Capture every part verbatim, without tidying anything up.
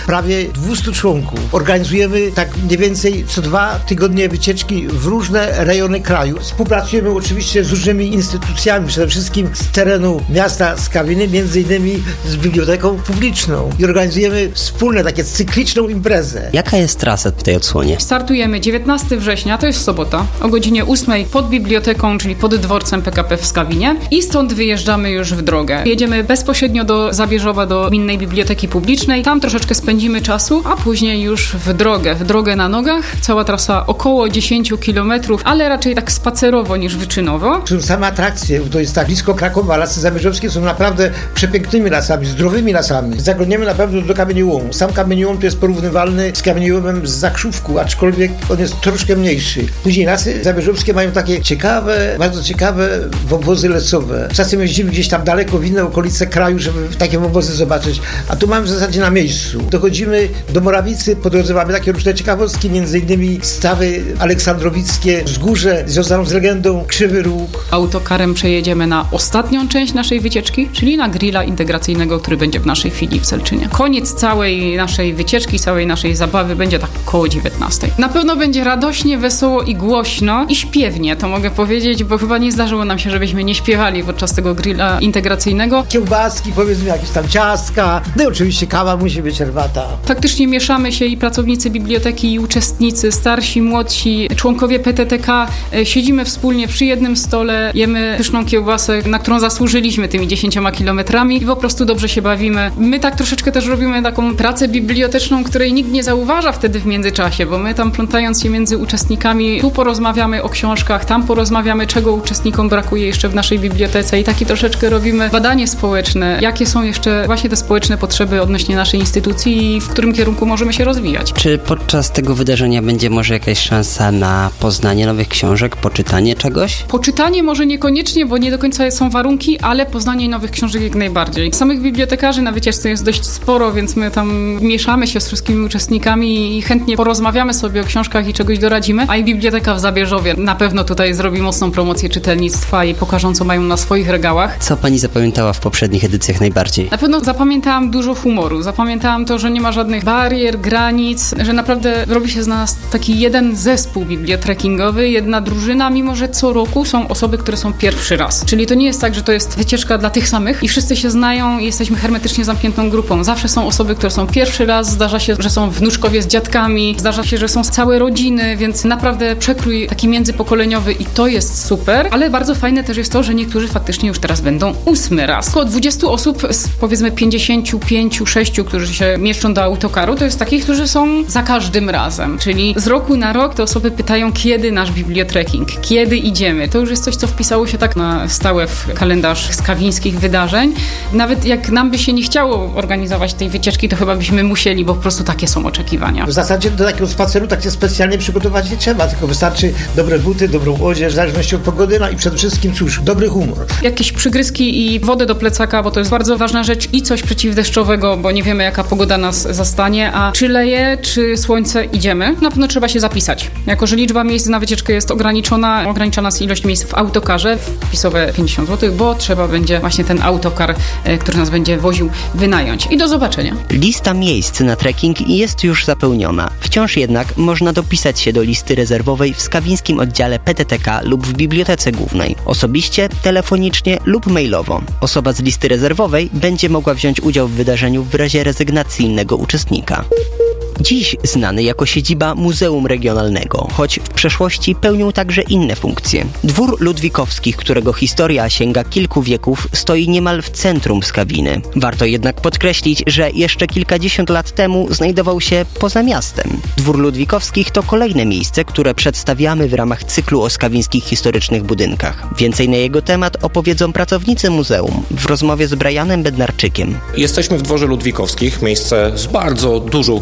prawie dwieście członków. Organizujemy tak mniej więcej co dwa tygodnie wycieczki w różne rejony kraju. Współpracujemy oczywiście z różnymi instytucjami, przede wszystkim z terenu miasta Skawiny, między innymi z biblioteką publiczną i organizujemy wspólne, takie cykliczną imprezę. Jaka jest trasa w tej odsłonie? Startujemy dziewiętnastego września, to jest sobota, o godzinie ósmej pod biblioteką, czyli pod dworcem P K P w Skawinie i stąd wyjeżdżamy już w drogę. Jedziemy bezpośrednio do Zabierzowa, do Gminnej Biblioteki Publicznej, tam troszeczkę spędzimy czasu, a później już w drogę, w drogę na nogach. Cała trasa około dziesięć kilometrów, ale raczej tak spacerowo niż wyczynowo. Są same atrakcje, to jest tak blisko Krakowa, lasy zabierzowskie są naprawdę przepięknymi lasami, zdrowymi lasami. Zaglądniemy na pewno do Kamieniołomu. Sam Kamieniołom to jest porównywalny z Kamieniołomem z Zakrzówku, aczkolwiek on jest troszkę mniejszy. Później lasy zabierzowskie mają takie ciekawe, bardzo ciekawe wąwozy lesowe. Czasem jeździmy gdzieś tam daleko w inne okolice kraju, żeby takie wąwozy zobaczyć, a tu mamy w zasadzie na miejscu. Dochodzimy do Morawicy, po drodze mamy takie różne ciekawostki, między innymi stawy aleksandrowickie, wzgórze związane z legendą Krzywy Róg. Autokarem przejedziemy na ostatnią część naszej wycieczki, czyli na grilla integracyjnego, który będzie w naszej filii w Selczynie. Koniec całej naszej wycieczki, całej naszej zabawy będzie tak około dziewiętnastej. Na pewno będzie radośnie, wesoło i głośno i śpiewnie, to mogę powiedzieć, bo chyba nie zdarzyło nam się, żebyśmy nie śpiewali podczas tego grilla integracyjnego. Kiełbaski, powiedzmy, jakieś tam ciastka, no i oczywiście kawa musi być, herbata. Faktycznie mieszamy się i pracownicy biblioteki, i uczestnicy, starsi, młodsi, członkowie P T T K. Siedzimy wspólnie przy jednym stole, jemy pyszną kiełbasę, na którą zasłużyliśmy tymi dziesięcioma kilometrami i po prostu dobrze się bawimy. My tak troszeczkę też robimy taką pracę biblioteczną, której nikt nie zauważa wtedy w międzyczasie, bo my tam plątając się między uczestnikami, tu porozmawiamy o książkach, tam porozmawiamy, czego uczestnikom brakuje jeszcze w naszej bibliotece i taki troszeczkę robimy badanie społeczne, jakie są jeszcze właśnie te społeczne potrzeby odnośnie naszej instytucji i w którym kierunku możemy się rozwijać. Czy podczas tego wydarzenia będzie może jakaś szansa na poznanie nowych książek, poczytanie czegoś? Poczytanie może niekoniecznie, bo nie do końca są warunki, ale poznanie nowych książek jak najbardziej. Samych bibliotekarzy na wycieczce jest dość sporo, więc my tam mieszamy się z wszystkimi uczestnikami i chętnie porozmawiamy sobie o książkach i czegoś doradzimy, a i Biblioteka w Zabierzowie na pewno tutaj zrobi mocną promocję czytelnictwa i pokażą, co mają na swoich regałach. Co pani zapamiętała w poprzednich edycjach najbardziej? Na pewno zapamiętałam dużo humoru. Zapamiętałam to, że nie ma żadnych barier, granic, że naprawdę robi się z nas taki jeden zespół bibliotrekingowy, jedna drużyna, mimo że co roku są osoby, które są pierwszy raz. Czyli to nie jest tak, że to jest wycieczka dla tych samych i wszyscy się znają i jesteśmy hermetycznie zamkniętą grupą. Zawsze są osoby, które są pierwszy raz, zdarza się, że są wnuczkowie z dziadkami, zdarza się, że są całe rodziny, więc naprawdę przekrój taki międzypokoleniowy i to jest super, ale bardzo fajne też jest to, że niektórzy faktycznie już teraz będą ósmy raz. Około dwudziestu osób z powiedzmy pięćdziesięciu pięciu, sześciu, którzy się mieszczą do autokaru, to jest takich, którzy są za każdym razem. Czyli z roku na rok te osoby pytają, kiedy nasz bibliotreking, kiedy idziemy. To już jest coś, co wpisało się tak na stałe w kalendarz skawińskich wydarzeń. Nawet jak nam by się nie chciało organizować tej wycieczki, to chyba byśmy musieli, bo po prostu takie są oczekiwania. W zasadzie do takiego spaceru tak się specjalnie przygotować nie trzeba, tylko wystarczy dobre buty, dobrą odzież, w zależności od pogody, no i przede wszystkim, cóż, dobry humor. Jakieś przygryzki i wodę do plecaka, bo to jest bardzo ważna rzecz i coś przeciwdeszczowego, bo nie wiemy, jaka pogoda nas zastanie, a czy leje, czy słońce, idziemy. Na pewno trzeba się zapisać. Jako że liczba miejsc na wycieczkę jest ograniczona, ograniczona jest ilość miejsc w autokarze, wpisowe pięćdziesiąt złotych, bo trzeba będzie właśnie ten autokar, który nas będzie woził, wynająć. I do zobaczenia. Lista miejsc na trekking jest już zapełniona. Wciąż jednak można dopisać się do listy rezerwowej w skawińskim oddziale P T T K lub w Bibliotece Głównej. Osobiście, telefonicznie lub mailowo. Osoba z listy rezerwowej będzie mogła wziąć udział w wydarzeniu w razie rezygnacji innego uczestnika. Dziś znany jako siedziba Muzeum Regionalnego, choć w przeszłości pełnił także inne funkcje. Dwór Ludwikowskich, którego historia sięga kilku wieków, stoi niemal w centrum Skawiny. Warto jednak podkreślić, że jeszcze kilkadziesiąt lat temu znajdował się poza miastem. Dwór Ludwikowskich to kolejne miejsce, które przedstawiamy w ramach cyklu o skawińskich historycznych budynkach. Więcej na jego temat opowiedzą pracownicy muzeum w rozmowie z Brianem Bednarczykiem. Jesteśmy w Dworze Ludwikowskich, miejsce z bardzo dużą historią.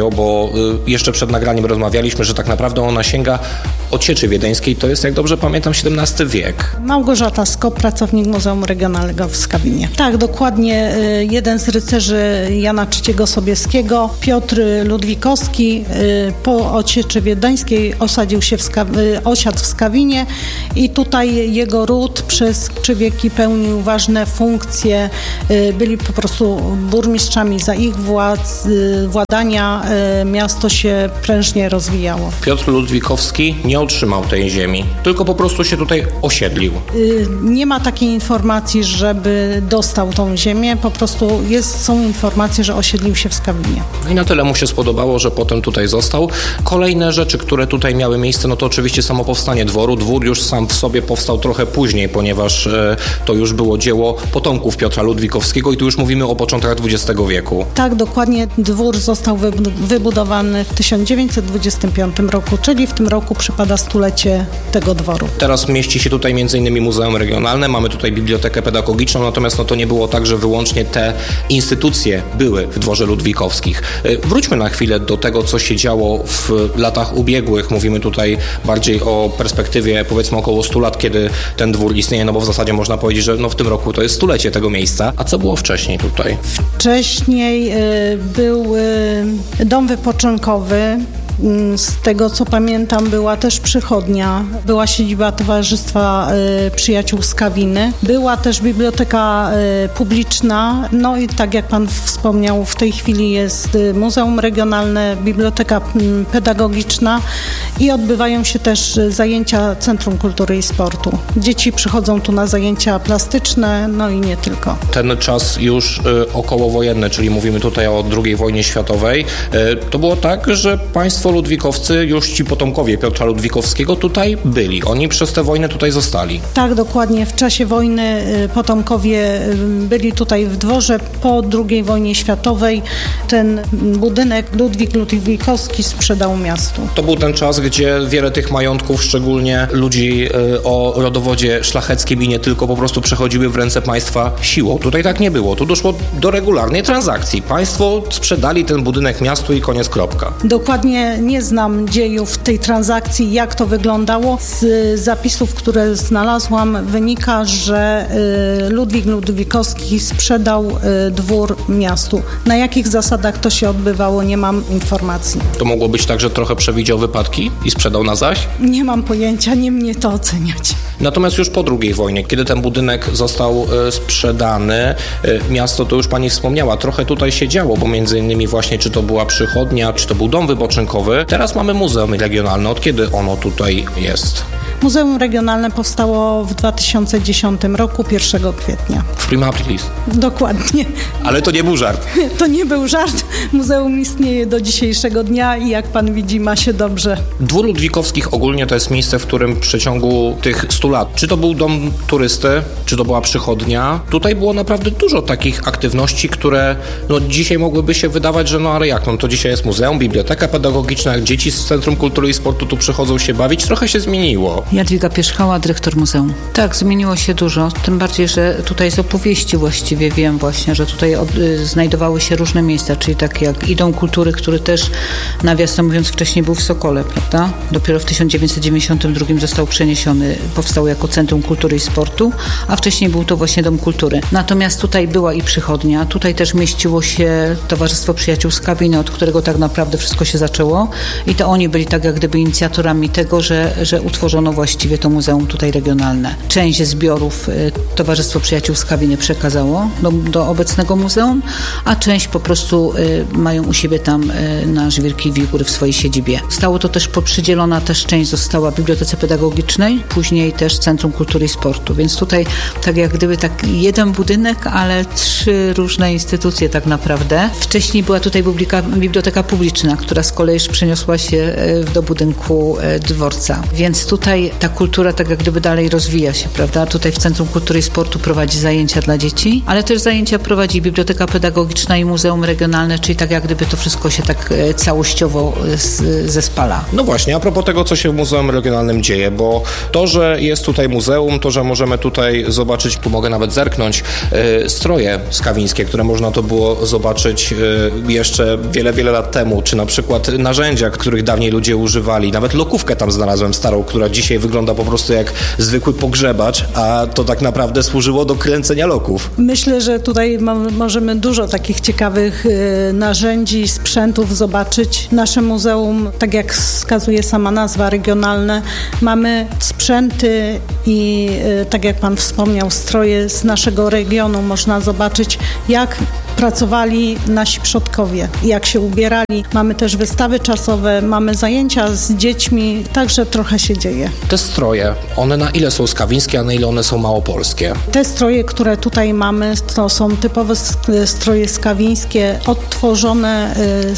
historią, bo jeszcze przed nagraniem rozmawialiśmy, że tak naprawdę ona sięga od Sieczy Wiedeńskiej, to jest, jak dobrze pamiętam, siedemnasty wiek. Małgorzata Skop, pracownik Muzeum Regionalnego w Skawinie. Tak, dokładnie jeden z rycerzy Jana trzeciego Sobieskiego, Piotr Ludwikowski, po Odsieczy Wiedeńskiej osadził się w Ska- osiadł w Skawinie i tutaj jego ród przez trzy wieki pełnił ważne funkcje. Byli po prostu burmistrzami. Za ich władz, władania miasto się prężnie rozwijało. Piotr Ludwikowski nie otrzymał tej ziemi, tylko po prostu się tutaj osiedlił. Nie ma takiej informacji, żeby dostał tą ziemię, po prostu jest, są informacje, że osiedlił się w Skawinie. I na tyle mu się spodobało, że potem tutaj został. Kolejne rzeczy, które tutaj miały miejsce, no to oczywiście samo powstanie dworu. Dwór już sam w sobie powstał trochę później, ponieważ e, to już było dzieło potomków Piotra Ludwikowskiego i tu już mówimy o początkach dwudziestego wieku. Tak, dokładnie. Dwór został wybudowany w tysiąc dziewięćset dwudziestym piątym roku, czyli w tym roku przypada stulecie tego dworu. Teraz mieści się tutaj między innymi Muzeum Regionalne, mamy tutaj Bibliotekę Pedagogiczną, natomiast no to nie było tak, że wyłącznie te instytucje były w dworze Ludwikowskich. Wróćmy na chwilę do tego, co się działo w latach ubiegłych. Mówimy tutaj bardziej o perspektywie powiedzmy około stu lat, kiedy ten dwór istnieje, no bo w zasadzie można powiedzieć, że no w tym roku to jest stulecie tego miejsca. A co było wcześniej tutaj? Wcześniej y, był y, dom wypoczynkowy. Z tego, co pamiętam, była też przychodnia, była siedziba Towarzystwa y, Przyjaciół Skawiny, była też biblioteka y, publiczna, no i tak jak Pan wspomniał, w tej chwili jest y, Muzeum Regionalne, Biblioteka y, Pedagogiczna i odbywają się też zajęcia Centrum Kultury i Sportu. Dzieci przychodzą tu na zajęcia plastyczne, no i nie tylko. Ten czas już y, okołowojenny, czyli mówimy tutaj o drugiej wojnie światowej, y, to było tak, że państwo Ludwikowcy, już ci potomkowie Piotra Ludwikowskiego tutaj byli. Oni przez tę wojnę tutaj zostali. Tak, dokładnie. W czasie wojny potomkowie byli tutaj w dworze. Po drugiej wojnie światowej ten budynek Ludwik Ludwikowski sprzedał miastu. To był ten czas, gdzie wiele tych majątków, szczególnie ludzi o rodowodzie szlacheckim i nie tylko, po prostu przechodziły w ręce państwa siłą. Tutaj tak nie było. Tu doszło do regularnej transakcji. Państwo sprzedali ten budynek miastu i koniec, kropka. Dokładnie. Nie znam dziejów tej transakcji, jak to wyglądało. Z zapisów, które znalazłam, wynika, że Ludwik Ludwikowski sprzedał dwór miastu. Na jakich zasadach to się odbywało, nie mam informacji. To mogło być tak, że trochę przewidział wypadki i sprzedał na zaś? Nie mam pojęcia, nie mnie to oceniać. Natomiast już po drugiej wojnie, kiedy ten budynek został sprzedany, miasto, to już Pani wspomniała, trochę tutaj się działo, bo między innymi właśnie czy to była przychodnia, czy to był dom wypoczynkowy. Teraz mamy Muzeum Regionalne. Od kiedy ono tutaj jest? Muzeum Regionalne powstało w dwa tysiące dziesiątym roku, pierwszego kwietnia. W prima aprilis. Dokładnie. Ale to nie był żart. To nie był żart. Muzeum istnieje do dzisiejszego dnia i jak pan widzi, ma się dobrze. Dwór Ludwikowskich ogólnie to jest miejsce, w którym w przeciągu tych stu lat, czy to był dom turysty, czy to była przychodnia, tutaj było naprawdę dużo takich aktywności, które no dzisiaj mogłyby się wydawać, że no ale jak, no to dzisiaj jest muzeum, biblioteka pedagogiczna, jak dzieci z Centrum Kultury i Sportu tu przychodzą się bawić, trochę się zmieniło. Jadwiga Pierzchała, dyrektor muzeum. Tak, zmieniło się dużo, tym bardziej, że tutaj z opowieści właściwie wiem właśnie, że tutaj od, y, znajdowały się różne miejsca, czyli takie jak i Dom Kultury, który też, nawiasem mówiąc, wcześniej był w Sokole, prawda? Dopiero w tysiąc dziewięćset dziewięćdziesiątym drugim został przeniesiony, powstał jako Centrum Kultury i Sportu, a wcześniej był to właśnie Dom Kultury. Natomiast tutaj była i przychodnia, tutaj też mieściło się Towarzystwo Przyjaciół Skawiny, od którego tak naprawdę wszystko się zaczęło i to oni byli tak jak gdyby inicjatorami tego, że, że utworzono właściwie to muzeum tutaj regionalne. Część zbiorów y, Towarzystwo Przyjaciół Skawiny przekazało do, do obecnego muzeum, a część po prostu y, mają u siebie tam y, na Żwirki i Wigury w swojej siedzibie. Stało to też przydzielona też część została Bibliotece Pedagogicznej, później też Centrum Kultury i Sportu, więc tutaj tak jak gdyby tak jeden budynek, ale trzy różne instytucje tak naprawdę. Wcześniej była tutaj biblioteka publiczna, która z kolei przeniosła się do budynku dworca. Więc tutaj ta kultura tak jak gdyby dalej rozwija się, prawda? Tutaj w Centrum Kultury i Sportu prowadzi zajęcia dla dzieci, ale też zajęcia prowadzi Biblioteka Pedagogiczna i Muzeum Regionalne, czyli tak jak gdyby to wszystko się tak całościowo zespala. No właśnie, a propos tego, co się w Muzeum Regionalnym dzieje, bo to, że jest tutaj muzeum, to, że możemy tutaj zobaczyć, tu mogę nawet zerknąć, y, stroje skawińskie, które można to było zobaczyć y, jeszcze wiele, wiele lat temu, czy na przykład narzędzia, których dawniej ludzie używali. Nawet lokówkę tam znalazłem starą, która dzisiaj wygląda po prostu jak zwykły pogrzebacz, a to tak naprawdę służyło do kręcenia loków. Myślę, że tutaj ma, możemy dużo takich ciekawych y, narzędzi, sprzętów zobaczyć. Nasze muzeum, tak jak wskazuje sama nazwa, regionalne, mamy sprzęty i y, tak jak pan wspomniał, stroje z naszego regionu. Można zobaczyć, jak pracowali nasi przodkowie, jak się ubierali. Mamy też wystawy czasowe, mamy zajęcia z dziećmi, także trochę się dzieje. Te stroje, one na ile są skawińskie, a na ile one są małopolskie? Te stroje, które tutaj mamy, to są typowe stroje skawińskie, odtworzone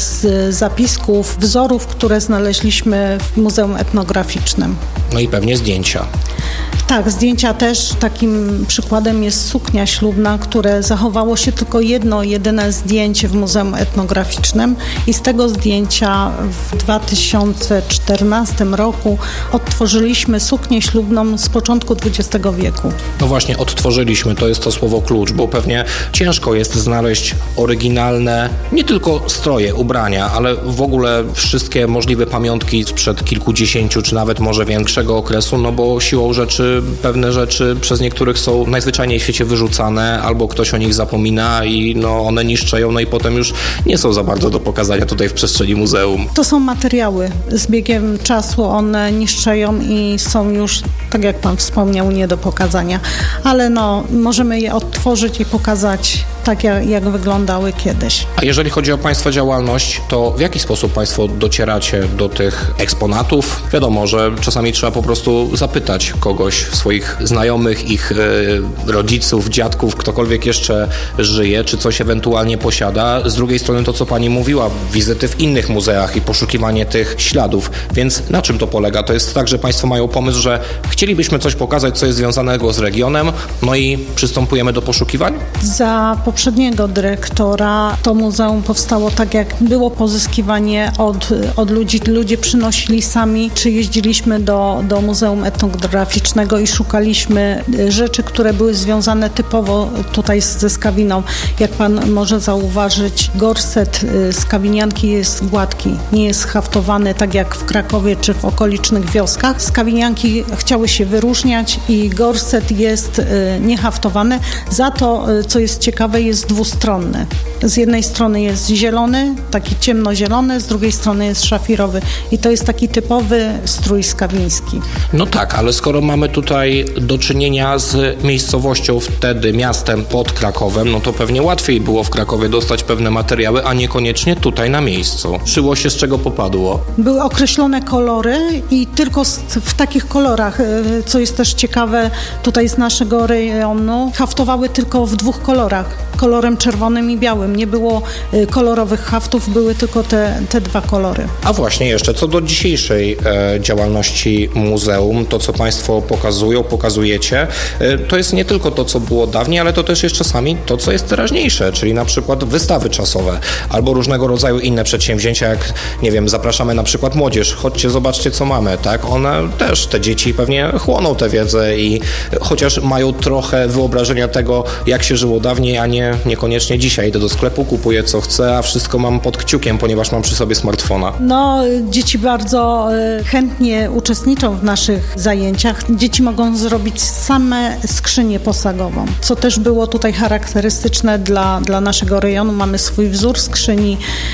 z zapisków, wzorów, które znaleźliśmy w Muzeum Etnograficznym. No i pewnie zdjęcia. Tak, zdjęcia też. Takim przykładem jest suknia ślubna, które zachowało się tylko jedno, jedyne zdjęcie w Muzeum Etnograficznym i z tego zdjęcia w dwa tysiące czternastym roku odtworzyliśmy suknię ślubną z początku dwudziestego wieku. No właśnie, odtworzyliśmy, to jest to słowo klucz, bo pewnie ciężko jest znaleźć oryginalne, nie tylko stroje, ubrania, ale w ogóle wszystkie możliwe pamiątki sprzed kilkudziesięciu, czy nawet może większego okresu, no bo siłą rzeczy pewne rzeczy przez niektórych są najzwyczajniej w świecie wyrzucane, albo ktoś o nich zapomina i no one niszczeją, no i potem już nie są za bardzo do pokazania tutaj w przestrzeni muzeum. To są materiały. Z biegiem czasu one niszczeją i są już, tak jak pan wspomniał, nie do pokazania. Ale no, możemy je odtworzyć i pokazać tak, jak, jak wyglądały kiedyś. A jeżeli chodzi o Państwa działalność, to w jaki sposób Państwo docieracie do tych eksponatów? Wiadomo, że czasami trzeba po prostu zapytać kogoś, swoich znajomych, ich y, rodziców, dziadków, ktokolwiek jeszcze żyje, czy coś ewentualnie posiada. Z drugiej strony to, co Pani mówiła, wizyty w innych muzeach i poszukiwanie tych śladów. Więc na czym to polega? To jest tak, że Państwo mają pomysł, że chcielibyśmy coś pokazać, co jest związanego z regionem, no i przystępujemy do poszukiwań? Za poprzedniego dyrektora to muzeum powstało tak, jak było pozyskiwanie od, od ludzi. Ludzie przynosili sami, czy jeździliśmy do, do Muzeum Etnograficznego i szukaliśmy rzeczy, które były związane typowo tutaj ze skawiną. Jak pan może zauważyć, gorset skawinianki jest gładki, nie jest haftowany tak jak w Krakowie czy w okolicznych wioskach. Skawinianki chciały się wyróżniać i gorset jest niehaftowany. Za to, co jest ciekawe, jest dwustronny. Z jednej strony jest zielony, taki ciemnozielony, z drugiej strony jest szafirowy i to jest taki typowy strój skawiński. No tak, ale skoro mamy tutaj do czynienia z miejscowością wtedy, miastem pod Krakowem, no to pewnie łatwiej było w Krakowie dostać pewne materiały, a niekoniecznie tutaj na miejscu. Szyło się z czego popadło. Były określone kolory i tylko w takich kolorach, co jest też ciekawe tutaj z naszego rejonu, haftowały tylko w dwóch kolorach. Kolorem czerwonym i białym. Nie było kolorowych haftów, były tylko te, te dwa kolory. A właśnie jeszcze, co do dzisiejszej e, działalności muzeum, to co Państwo pokazują, pokazujecie, e, to jest nie tylko to, co było dawniej, ale to też jest czasami to, co jest teraźniejsze, czyli na przykład wystawy czasowe albo różnego rodzaju inne przedsięwzięcia, jak, nie wiem, zapraszamy na przykład młodzież, chodźcie, zobaczcie, co mamy, tak? One też, te dzieci pewnie chłoną tę wiedzę i chociaż mają trochę wyobrażenia tego, jak się żyło dawniej, a nie niekoniecznie dzisiaj. Idę do sklepu, kupuję co chcę, a wszystko mam pod kciukiem, ponieważ mam przy sobie smartfona. No, dzieci bardzo chętnie uczestniczą w naszych zajęciach. Dzieci mogą zrobić same skrzynię posagową, co też było tutaj charakterystyczne dla, dla naszego rejonu. Mamy swój wzór skrzyni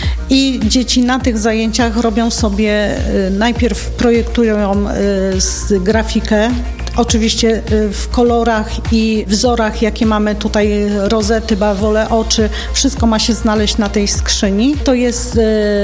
i dzieci na tych zajęciach robią sobie, najpierw projektują z grafikę Oczywiście w kolorach i wzorach, jakie mamy tutaj, rozety, bawole, oczy, wszystko ma się znaleźć na tej skrzyni. To jest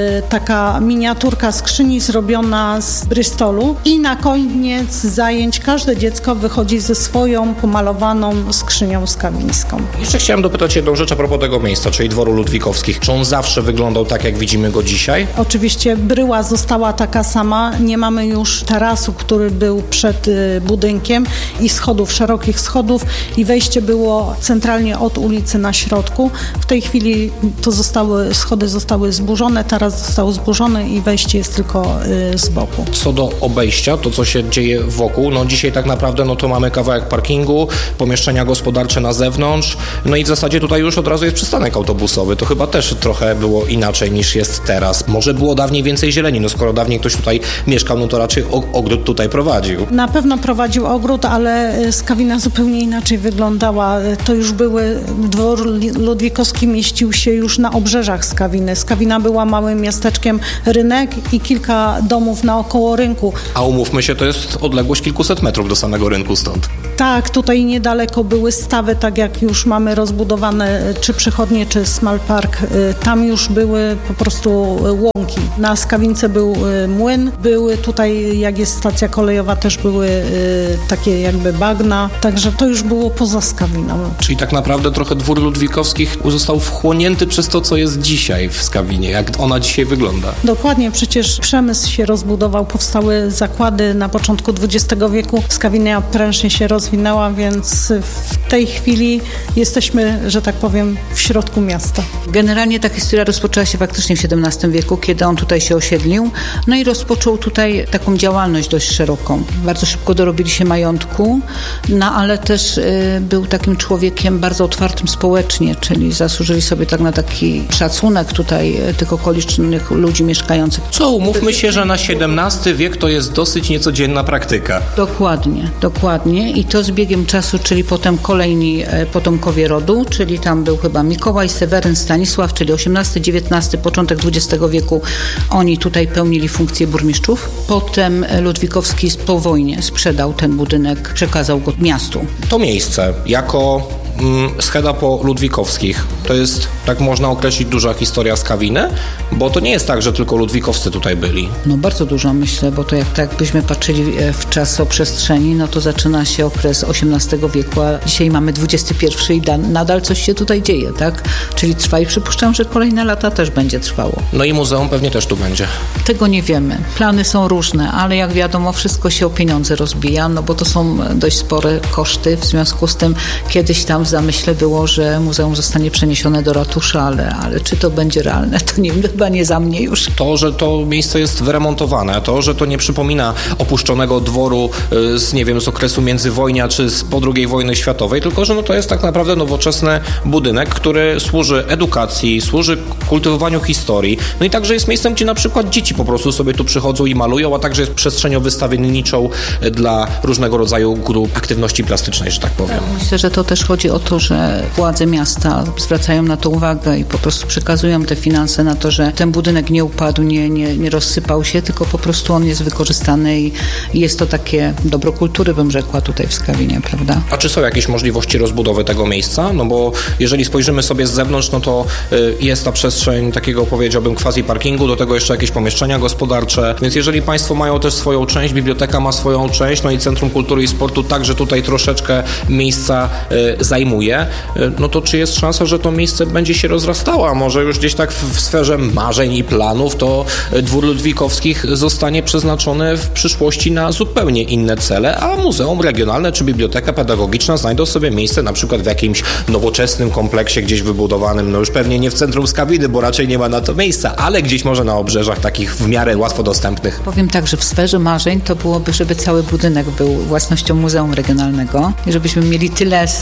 taka miniaturka skrzyni zrobiona z Bristolu i na koniec zajęć każde dziecko wychodzi ze swoją pomalowaną skrzynią skawińską. Jeszcze chciałem dopytać jedną rzecz a propos tego miejsca, czyli dworu Ludwikowskich. Czy on zawsze wyglądał tak, jak widzimy go dzisiaj? Oczywiście bryła została taka sama. Nie mamy już tarasu, który był przed budynkiem i schodów, szerokich schodów i wejście było centralnie od ulicy na środku. W tej chwili to zostały, schody zostały zburzone, taras został zburzony i wejście jest tylko y, z boku. Co do obejścia, to co się dzieje wokół, no dzisiaj tak naprawdę no to mamy kawałek parkingu, pomieszczenia gospodarcze na zewnątrz, no i w zasadzie tutaj już od razu jest przystanek autobusowy. To chyba też trochę było inaczej niż jest teraz. Może było dawniej więcej zieleni, no skoro dawniej ktoś tutaj mieszkał, no to raczej ogród tutaj prowadził. Na pewno prowadził ogród, ale Skawina zupełnie inaczej wyglądała. To już były, dwór Ludwikowski mieścił się już na obrzeżach Skawiny. Skawina była małym miasteczkiem, rynek i kilka domów naokoło rynku. A umówmy się, to jest odległość kilkuset metrów do samego rynku stąd. Tak, tutaj niedaleko były stawy, tak jak już mamy rozbudowane czy przychodnie, czy Small Park. Tam już były po prostu łąki. Na Skawince był młyn, były tutaj, jak jest stacja kolejowa, też były takie jakby bagna, także to już było poza Skawiną. Czyli tak naprawdę trochę dwór Ludwikowskich został wchłonięty przez to, co jest dzisiaj w Skawinie, jak ona dzisiaj wygląda. Dokładnie, przecież przemysł się rozbudował, powstały zakłady na początku dwudziestego wieku. Skawinia prężnie się rozwinęła, więc w tej chwili jesteśmy, że tak powiem, w środku miasta. Generalnie ta historia rozpoczęła się faktycznie w siedemnastym wieku, kiedy on tutaj się osiedlił, no i rozpoczął tutaj taką działalność dość szeroką. Bardzo szybko dorobili się majątku, no ale też y, był takim człowiekiem bardzo otwartym społecznie, czyli zasłużyli sobie tak na taki szacunek tutaj tych okolicznych ludzi mieszkających. Co, umówmy się, że na siedemnasty wiek to jest dosyć niecodzienna praktyka. Dokładnie, dokładnie i to z biegiem czasu, czyli potem kolejni e, potomkowie rodu, czyli tam był chyba Mikołaj, Seweryn, Stanisław, czyli osiemnasty, dziewiętnasty, początek dwudziestego wieku, oni tutaj pełnili funkcję burmistrzów. Potem Ludwikowski po wojnie sprzedał ten budynek, przekazał go miastu. To miejsce jako scheda po Ludwikowskich. To jest, tak można określić, duża historia Skawiny, bo to nie jest tak, że tylko Ludwikowscy tutaj byli. No bardzo dużo, myślę, bo to jak tak byśmy patrzyli w czasoprzestrzeni, no to zaczyna się okres osiemnastego wieku, a dzisiaj mamy dwudziesty pierwszy i da, nadal coś się tutaj dzieje, tak? Czyli trwa i przypuszczam, że kolejne lata też będzie trwało. No i muzeum pewnie też tu będzie. Tego nie wiemy. Plany są różne, ale jak wiadomo, wszystko się o pieniądze rozbija, no bo to są dość spore koszty, w związku z tym kiedyś tam w zamyśle było, że muzeum zostanie przeniesione do ratusza, ale, ale czy to będzie realne, to nie, chyba nie za mnie już. To, że to miejsce jest wyremontowane, to, że to nie przypomina opuszczonego dworu z, nie wiem, z okresu międzywojnia czy z po drugiej wojny światowej, tylko że no to jest tak naprawdę nowoczesny budynek, który służy edukacji, służy kultywowaniu historii, no i także jest miejscem, gdzie na przykład dzieci po prostu sobie tu przychodzą i malują, a także jest przestrzenią wystawienniczą dla różnego rodzaju grup aktywności plastycznej, że tak powiem. Myślę, że to też chodzi o to, że władze miasta zwracają na to uwagę i po prostu przekazują te finanse na to, że ten budynek nie upadł, nie, nie, nie rozsypał się, tylko po prostu on jest wykorzystany i jest to takie dobro kultury, bym rzekła, tutaj w Skawinie, prawda? A czy są jakieś możliwości rozbudowy tego miejsca? No bo jeżeli spojrzymy sobie z zewnątrz, no to jest ta przestrzeń takiego, powiedziałbym, quasi parkingu, do tego jeszcze jakieś pomieszczenia gospodarcze, więc jeżeli Państwo mają też swoją część, biblioteka ma swoją część, no i Centrum Kultury i Sportu także tutaj troszeczkę miejsca y, zajmuje, y, no to czy jest szansa, że to miejsce będzie się rozrastało, a może już gdzieś tak w, w sferze marzeń i planów to dwór Ludwikowskich zostanie przeznaczony w przyszłości na zupełnie inne cele, a muzeum regionalne czy biblioteka pedagogiczna znajdą sobie miejsce na przykład w jakimś nowoczesnym kompleksie gdzieś wybudowanym, no już pewnie nie w centrum Skawiny, bo raczej nie ma na to miejsca, ale gdzieś może na obrzeżach takich w miarę łatwo dostępnych. Powiem tak, że w sferze marzeń to byłoby, żeby cały budynek był własnością Muzeum Regionalnego i żebyśmy mieli tyle sal ekspozycyjnych,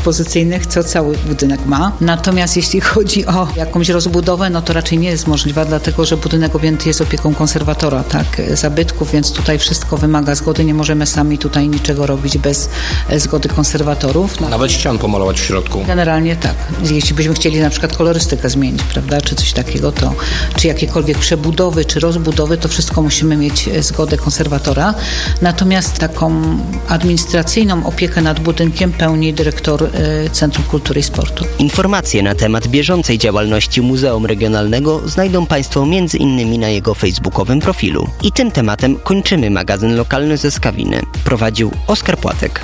ekspozycyjnych, co cały budynek ma. Natomiast jeśli chodzi o jakąś rozbudowę, no to raczej nie jest możliwa, dlatego że budynek objęty jest opieką konserwatora, tak, zabytków, więc tutaj wszystko wymaga zgody. Nie możemy sami tutaj niczego robić bez zgody konserwatorów. No. Nawet ścian pomalować w środku. Generalnie tak. Jeśli byśmy chcieli na przykład kolorystykę zmienić, prawda, czy coś takiego, to czy jakiekolwiek przebudowy, czy rozbudowy, to wszystko musimy mieć zgodę konserwatora. Natomiast taką administracyjną opiekę nad budynkiem pełni dyrektor y, Centrum Kultury i Sportu. Informacje na temat bieżącej działalności Muzeum Regionalnego znajdą Państwo między innymi na jego facebookowym profilu. I tym tematem kończymy magazyn lokalny ze Skawiny. Prowadził Oskar Płatek.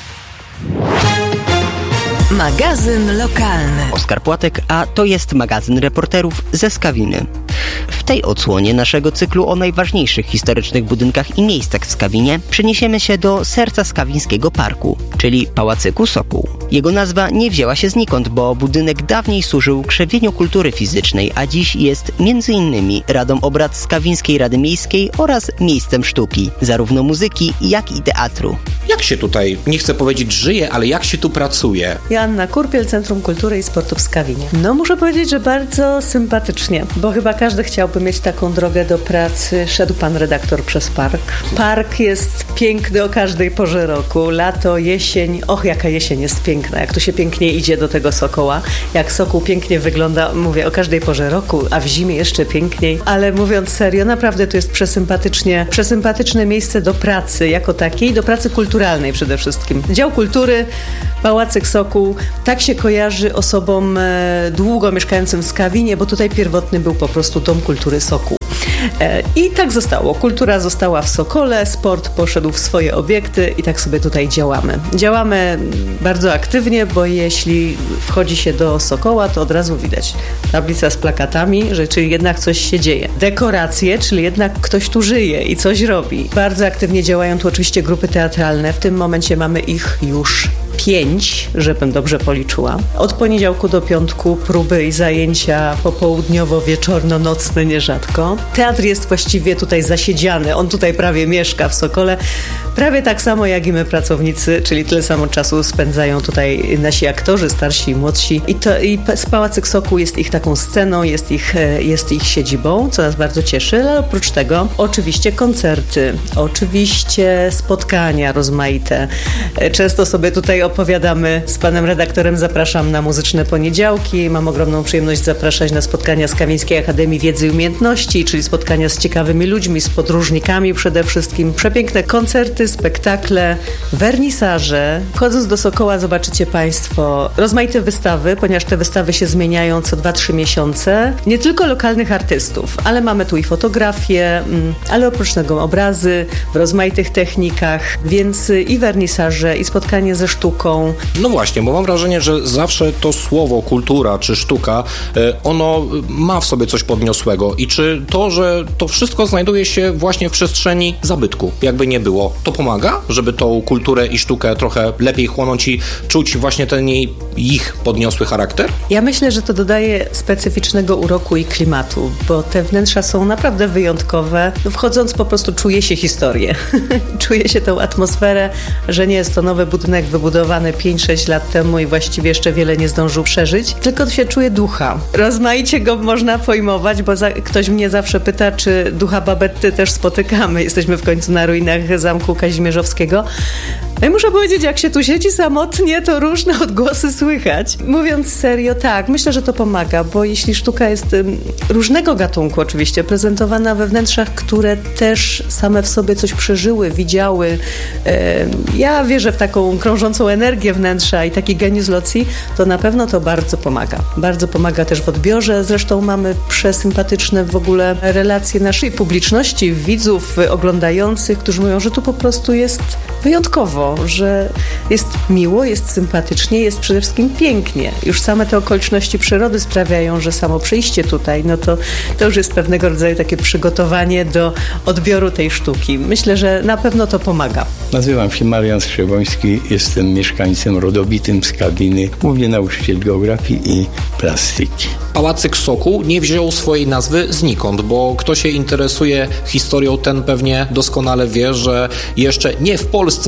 Magazyn lokalny. Oskar Płatek, a to jest magazyn reporterów ze Skawiny. W tej odsłonie naszego cyklu o najważniejszych historycznych budynkach i miejscach w Skawinie przeniesiemy się do serca skawińskiego parku, czyli Pałacyku Sokół. Jego nazwa nie wzięła się znikąd, bo budynek dawniej służył krzewieniu kultury fizycznej, a dziś jest między innymi radą obrad Skawińskiej Rady Miejskiej oraz miejscem sztuki, zarówno muzyki, jak i teatru. Jak się tutaj, nie chcę powiedzieć żyje, ale jak się tu pracuje? Joanna Kurpiel, Centrum Kultury i Sportu w Skawinie. No muszę powiedzieć, że bardzo sympatycznie, bo chyba każdy chciałby mieć taką drogę do pracy. Szedł pan redaktor przez park. Park jest piękny o każdej porze roku. Lato, jesień. Och, jaka jesień jest piękna. Jak tu się pięknie idzie do tego Sokoła. Jak Sokół pięknie wygląda, mówię, o każdej porze roku, a w zimie jeszcze piękniej. Ale mówiąc serio, naprawdę to jest przesympatycznie, przesympatyczne miejsce do pracy jako takiej, do pracy kulturalnej przede wszystkim. Dział Kultury, Pałacyk Sokół, tak się kojarzy osobom e, długo mieszkającym w Skawinie, bo tutaj pierwotny był po prostu Dom Kultury Sokół. E, I tak zostało. Kultura została w Sokole, sport poszedł w swoje obiekty i tak sobie tutaj działamy. Działamy bardzo aktywnie, bo jeśli wchodzi się do Sokoła, to od razu widać tablica z plakatami, że czyli jednak coś się dzieje. Dekoracje, czyli jednak ktoś tu żyje i coś robi. Bardzo aktywnie działają tu oczywiście grupy teatralne. W tym momencie mamy ich już pięć, żebym dobrze policzyła. Od poniedziałku do piątku próby i zajęcia popołudniowo-wieczorno-nocne nierzadko. Teatr jest właściwie tutaj zasiedziany. On tutaj prawie mieszka w Sokole. Prawie tak samo jak i my pracownicy, czyli tyle samo czasu spędzają tutaj nasi aktorzy, starsi i młodsi. I, to, i Pałacyk Sokół jest ich taką sceną, jest ich, jest ich siedzibą, co nas bardzo cieszy, ale oprócz tego oczywiście koncerty, oczywiście spotkania rozmaite. Często sobie tutaj opowiadamy z panem redaktorem, zapraszam na muzyczne poniedziałki. Mam ogromną przyjemność zapraszać na spotkania Skawińskiej Akademii Wiedzy i Umiejętności, czyli spotkania z ciekawymi ludźmi, z podróżnikami przede wszystkim. Przepiękne koncerty, spektakle, wernisaże. Wchodząc do Sokoła zobaczycie państwo rozmaite wystawy, ponieważ te wystawy się zmieniają co dwa trzy miesiące. Nie tylko lokalnych artystów, ale mamy tu i fotografie, ale oprócz tego obrazy w rozmaitych technikach, więc i wernisaże, i spotkanie ze sztuką. No właśnie, bo mam wrażenie, że zawsze to słowo kultura czy sztuka, ono ma w sobie coś podniosłego i czy to, że to wszystko znajduje się właśnie w przestrzeni zabytku, jakby nie było, to pomaga, żeby tą kulturę i sztukę trochę lepiej chłonąć i czuć właśnie ten jej, ich podniosły charakter? Ja myślę, że to dodaje specyficznego uroku i klimatu, bo te wnętrza są naprawdę wyjątkowe. Wchodząc po prostu czuje się historię. Czuje się tą atmosferę, że nie jest to nowy budynek wybudowany pięć sześć lat temu i właściwie jeszcze wiele nie zdążył przeżyć, tylko się czuje ducha. Rozmaicie go można pojmować, bo za, ktoś mnie zawsze pyta, czy ducha Babetty też spotykamy. Jesteśmy w końcu na ruinach Zamku Kazimierzowskiego. No i muszę powiedzieć, jak się tu siedzi samotnie, to różne odgłosy słychać. Mówiąc serio, tak, myślę, że to pomaga, bo jeśli sztuka jest um, różnego gatunku oczywiście, prezentowana we wnętrzach, które też same w sobie coś przeżyły, widziały. E, ja wierzę w taką krążącą energię wnętrza i taki genius loci, to na pewno to bardzo pomaga. Bardzo pomaga też w odbiorze. Zresztą mamy przesympatyczne w ogóle relacje naszej publiczności, widzów oglądających, którzy mówią, że tu po prostu jest wyjątkowo, że jest miło, jest sympatycznie, jest przede wszystkim pięknie. Już same te okoliczności przyrody sprawiają, że samo przyjście tutaj, no to, to już jest pewnego rodzaju takie przygotowanie do odbioru tej sztuki. Myślę, że na pewno to pomaga. Nazywam się Marian Strzewoński, jestem mieszkańcem rodowitym Skawiny, głównie nauczyciel geografii i plastyki. Pałacyk Sokół nie wziął swojej nazwy znikąd, bo kto się interesuje historią, ten pewnie doskonale wie, że jeszcze nie w Polsce, ale na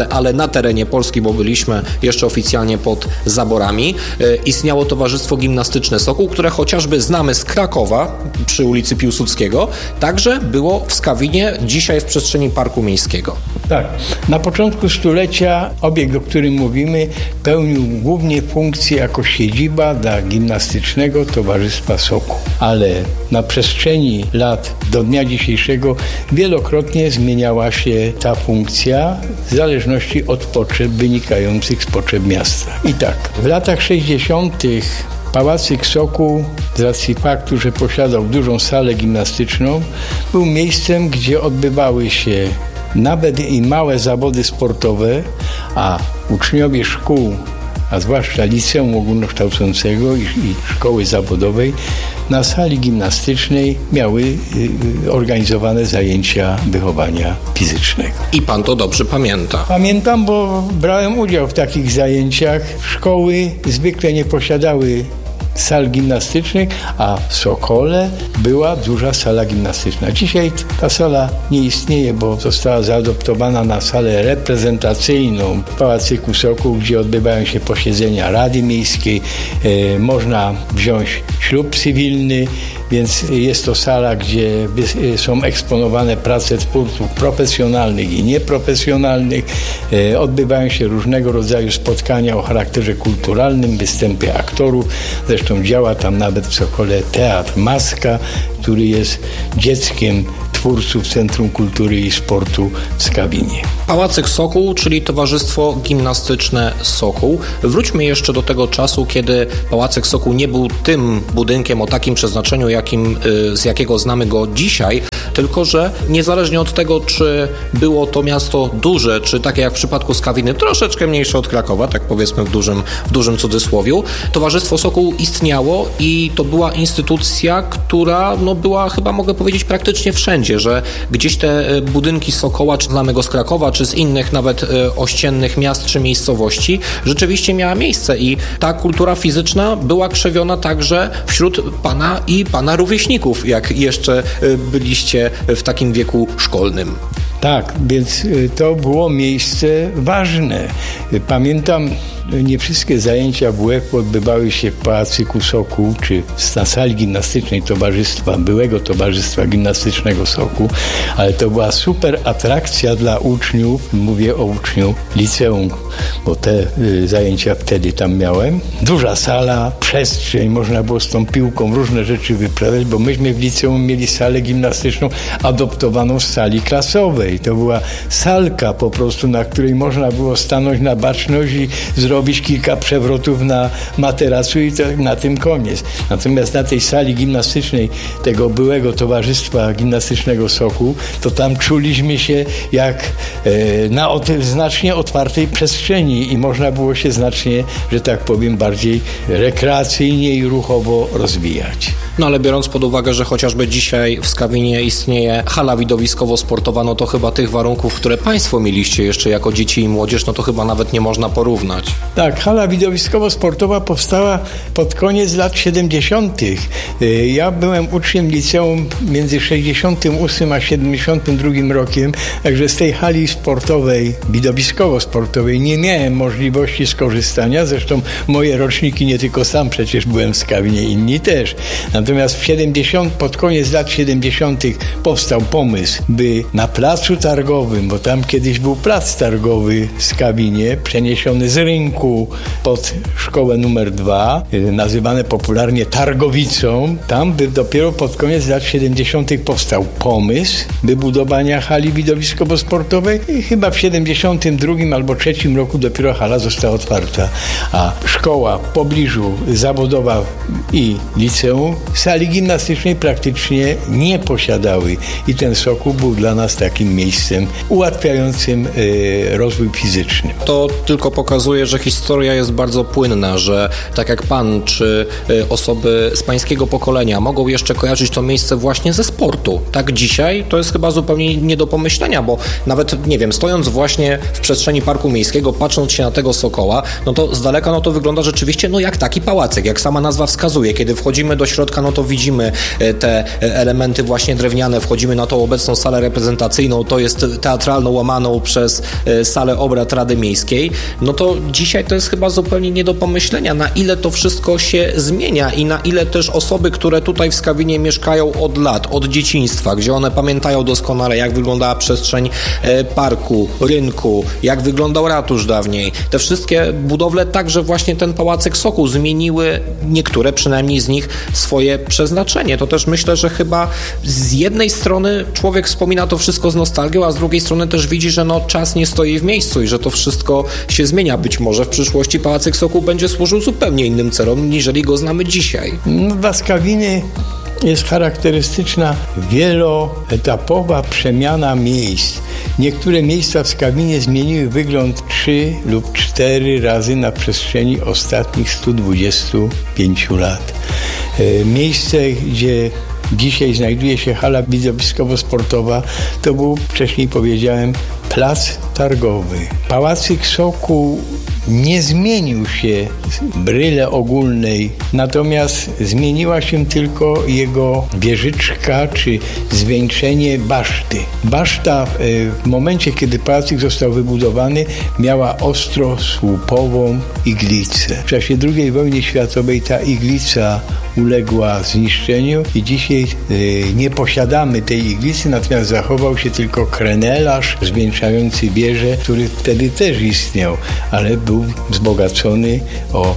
terenie Polski, bo byliśmy jeszcze oficjalnie pod zaborami, istniało Towarzystwo Gimnastyczne Sokół, które chociażby znamy z Krakowa przy ulicy Piłsudskiego, także było w Skawinie, dzisiaj w przestrzeni Parku Miejskiego. Tak. Na początku stulecia obiekt, o którym mówimy, pełnił głównie funkcję jako siedziba dla Gimnastycznego Towarzystwa Sokół. Ale na przestrzeni lat do dnia dzisiejszego wielokrotnie zmieniała się ta funkcja w zależności od potrzeb wynikających z potrzeb miasta. I tak, w latach sześćdziesiątych Pałacyk Sokół, z racji faktu, że posiadał dużą salę gimnastyczną, był miejscem, gdzie odbywały się nawet i małe zawody sportowe, a uczniowie szkół, a zwłaszcza liceum ogólnokształcącego i, i szkoły zawodowej, na sali gimnastycznej miały y, organizowane zajęcia wychowania fizycznego. I pan to dobrze pamięta. Pamiętam, bo brałem udział w takich zajęciach. Szkoły zwykle nie posiadały sal gimnastycznych, a w Sokole była duża sala gimnastyczna. Dzisiaj ta sala nie istnieje, bo została zaadoptowana na salę reprezentacyjną w Pałacyku Sokół, gdzie odbywają się posiedzenia Rady Miejskiej. E, można wziąć ślub cywilny, więc jest to sala, gdzie są eksponowane prace twórców profesjonalnych i nieprofesjonalnych. E, odbywają się różnego rodzaju spotkania o charakterze kulturalnym, występy aktorów. Zresztą działa tam nawet w Sokole Teatr Maska, który jest dzieckiem twórców Centrum Kultury i Sportu w Skawinie. Pałacyk Sokół, czyli Towarzystwo Gimnastyczne Sokół. Wróćmy jeszcze do tego czasu, kiedy Pałacyk Sokół nie był tym budynkiem o takim przeznaczeniu, jakim, z jakiego znamy go dzisiaj, tylko że niezależnie od tego, czy było to miasto duże, czy takie jak w przypadku Skawiny, troszeczkę mniejsze od Krakowa, tak powiedzmy w dużym, w dużym cudzysłowiu, Towarzystwo Sokół istniało i to była instytucja, która no, była chyba, mogę powiedzieć, praktycznie wszędzie, że gdzieś te budynki Sokoła, czy znanego z Krakowa, czy z innych nawet ościennych miast czy miejscowości, rzeczywiście miała miejsce i ta kultura fizyczna była krzewiona także wśród pana i pana rówieśników, jak jeszcze byliście w takim wieku szkolnym. Tak, więc to było miejsce ważne. Pamiętam, nie wszystkie zajęcia W W F odbywały się w Pałacyku Sokół, czy na sali gimnastycznej Towarzystwa, byłego Towarzystwa Gimnastycznego Sokół, ale to była super atrakcja dla uczniów, mówię o uczniów liceum, bo te y, zajęcia wtedy tam miałem. Duża sala, przestrzeń, można było z tą piłką różne rzeczy wyprawiać, bo myśmy w liceum mieli salę gimnastyczną adoptowaną z sali klasowej. To była salka po prostu, na której można było stanąć na baczność i zrobić kilka przewrotów na materacu i to na tym koniec. Natomiast na tej sali gimnastycznej tego byłego Towarzystwa Gimnastycznego Sokół, to tam czuliśmy się jak e, na ot- znacznie otwartej przestrzeni i można było się znacznie, że tak powiem, bardziej rekreacyjnie i ruchowo rozwijać. No ale biorąc pod uwagę, że chociażby dzisiaj w Skawinie istnieje hala widowiskowo-sportowa, no to chyba tych warunków, które państwo mieliście jeszcze jako dzieci i młodzież, no to chyba nawet nie można porównać. Tak, hala widowiskowo-sportowa powstała pod koniec lat siedemdziesiątych. Ja byłem uczniem liceum między sześćdziesiątym ósmym a siedemdziesiątym drugim rokiem, także z tej hali sportowej, widowiskowo-sportowej nie miałem możliwości skorzystania. Zresztą moje roczniki, nie tylko sam przecież byłem w Skawinie, inni też. Natomiast w siedemdziesiątym, pod koniec lat siedemdziesiątych powstał pomysł, by na placu targowym, bo tam kiedyś był plac targowy w Skawinie, przeniesiony z rynku pod szkołę numer dwa, nazywane popularnie Targowicą. Tam by dopiero pod koniec lat siedemdziesiątych powstał pomysł wybudowania hali widowiskowo-sportowej i chyba w siedemdziesiątym drugim albo trzecim roku dopiero hala została otwarta. A szkoła w pobliżu zawodowa i liceum sali gimnastycznej praktycznie nie posiadały i ten Sokół był dla nas takim miejscem ułatwiającym y, rozwój fizyczny. To tylko pokazuje, że historia jest bardzo płynna, że tak jak pan czy osoby z pańskiego pokolenia mogą jeszcze kojarzyć to miejsce właśnie ze sportu. Tak dzisiaj to jest chyba zupełnie nie do pomyślenia, bo nawet, nie wiem, stojąc właśnie w przestrzeni Parku Miejskiego, patrząc się na tego sokoła, no to z daleka no to wygląda rzeczywiście no jak taki pałacyk, jak sama nazwa wskazuje. Kiedy wchodzimy do środka, no to widzimy te elementy właśnie drewniane, wchodzimy na tą obecną salę reprezentacyjną, to jest teatralną łamaną przez salę obrad Rady Miejskiej, no to dzisiaj to jest chyba zupełnie nie do pomyślenia, na ile to wszystko się zmienia i na ile też osoby, które tutaj w Skawinie mieszkają od lat, od dzieciństwa, gdzie one pamiętają doskonale, jak wyglądała przestrzeń parku, rynku, jak wyglądał ratusz dawniej. Te wszystkie budowle, także właśnie ten Pałacyk Sokół, zmieniły niektóre przynajmniej z nich swoje przeznaczenie. To też myślę, że chyba z jednej strony człowiek wspomina to wszystko z nostalgią, a z drugiej strony też widzi, że no czas nie stoi w miejscu i że to wszystko się zmienia. Być może w przyszłości Pałacyk Sokół będzie służył zupełnie innym celom, niżeli go znamy dzisiaj. No, dla Skawiny jest charakterystyczna wieloetapowa przemiana miejsc. Niektóre miejsca w Skawinie zmieniły wygląd trzy lub cztery razy na przestrzeni ostatnich stu dwudziestu pięciu lat. Miejsce, gdzie dzisiaj znajduje się hala widowiskowo-sportowa, to był, wcześniej powiedziałem, plac targowy. Pałacyk Sokół nie zmienił się w bryle ogólnej, natomiast zmieniła się tylko jego wieżyczka czy zwieńczenie baszty. Baszta w momencie, kiedy pałacyk został wybudowany, miała ostro-słupową iglicę. W czasie drugiej wojny światowej ta iglica uległa zniszczeniu i dzisiaj nie posiadamy tej iglicy, natomiast zachował się tylko krenelarz zwieńczający wieżę, który wtedy też istniał, ale był wzbogacony o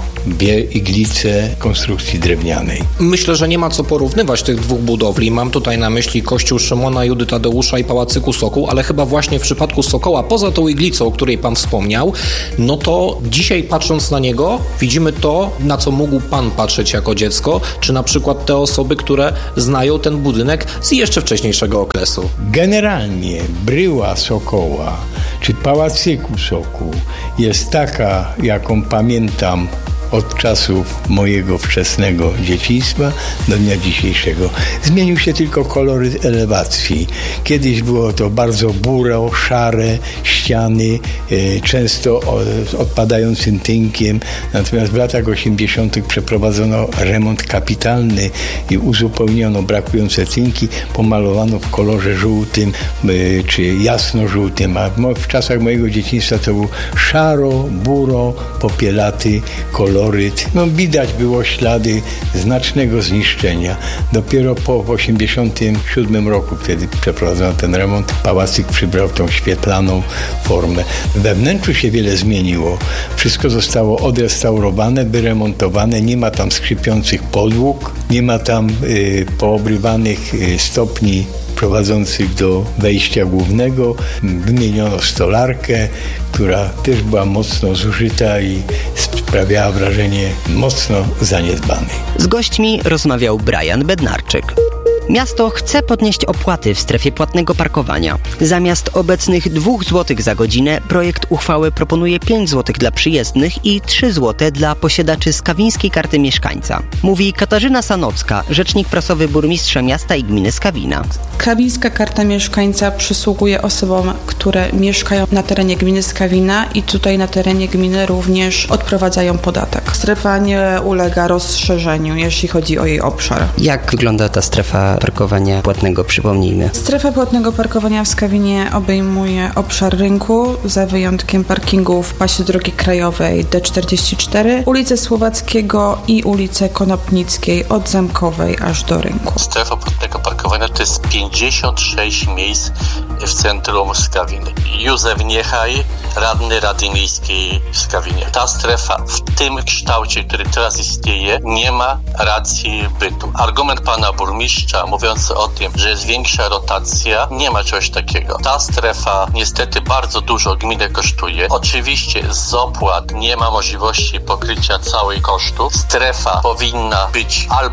iglicę konstrukcji drewnianej. Myślę, że nie ma co porównywać tych dwóch budowli. Mam tutaj na myśli kościół Szymona, Judy Tadeusza i Pałacyku Sokół, ale chyba właśnie w przypadku Sokoła, poza tą iglicą, o której pan wspomniał, no to dzisiaj patrząc na niego, widzimy to, na co mógł pan patrzeć jako dziecko, czy na przykład te osoby, które znają ten budynek z jeszcze wcześniejszego okresu. Generalnie bryła Sokoła, czy Pałacyku Sokół jest taka, jaką pamiętam od czasów mojego wczesnego dzieciństwa do dnia dzisiejszego. Zmienił się tylko koloryt elewacji. Kiedyś było to bardzo buro, szare ściany, e, często o, z odpadającym tynkiem, natomiast w latach osiemdziesiątych przeprowadzono remont kapitalny i uzupełniono brakujące tynki, pomalowano w kolorze żółtym e, czy jasno-żółtym, a w, w czasach mojego dzieciństwa to był szaro, buro, popielaty kolor. No, widać było ślady znacznego zniszczenia. Dopiero po osiemdziesiątym siódmym roku, kiedy przeprowadzono ten remont, pałacyk przybrał tą świetlaną formę. We wnętrzu się wiele zmieniło. Wszystko zostało odrestaurowane, wyremontowane. Nie ma tam skrzypiących podłóg, nie ma tam y, poobrywanych y, stopni prowadzących do wejścia głównego. Wymieniono stolarkę, która też była mocno zużyta i sprawiała wrażenie mocno zaniedbanej. Z gośćmi rozmawiał Brian Bednarczyk. Miasto chce podnieść opłaty w strefie płatnego parkowania. Zamiast obecnych dwóch złotych za godzinę projekt uchwały proponuje pięć złotych dla przyjezdnych i trzy złote dla posiadaczy skawińskiej karty mieszkańca. Mówi Katarzyna Sanocka, rzecznik prasowy burmistrza miasta i gminy Skawina. Skawińska karta mieszkańca przysługuje osobom, które mieszkają na terenie gminy Skawina i tutaj na terenie gminy również odprowadzają podatek. Strefa nie ulega rozszerzeniu, jeśli chodzi o jej obszar. Jak wygląda ta strefa parkowania płatnego, przypomnijmy? Strefa płatnego parkowania w Skawinie obejmuje obszar rynku, za wyjątkiem parkingu w pasie drogi krajowej D czterdzieści cztery, ulicę Słowackiego i ulicę Konopnickiej od Zamkowej aż do rynku. Strefa płatnego parkowania to jest pięćdziesiąt sześć miejsc w centrum Skawiny. Józef Niechaj, radny Rady Miejskiej w Skawinie. Ta strefa w tym kształcie, który teraz istnieje, nie ma racji bytu. Argument pana burmistrza mówiący o tym, że jest większa rotacja, nie ma czegoś takiego. Ta strefa niestety bardzo dużo gminę kosztuje. Oczywiście z opłat nie ma możliwości pokrycia całej kosztu. Strefa powinna być albo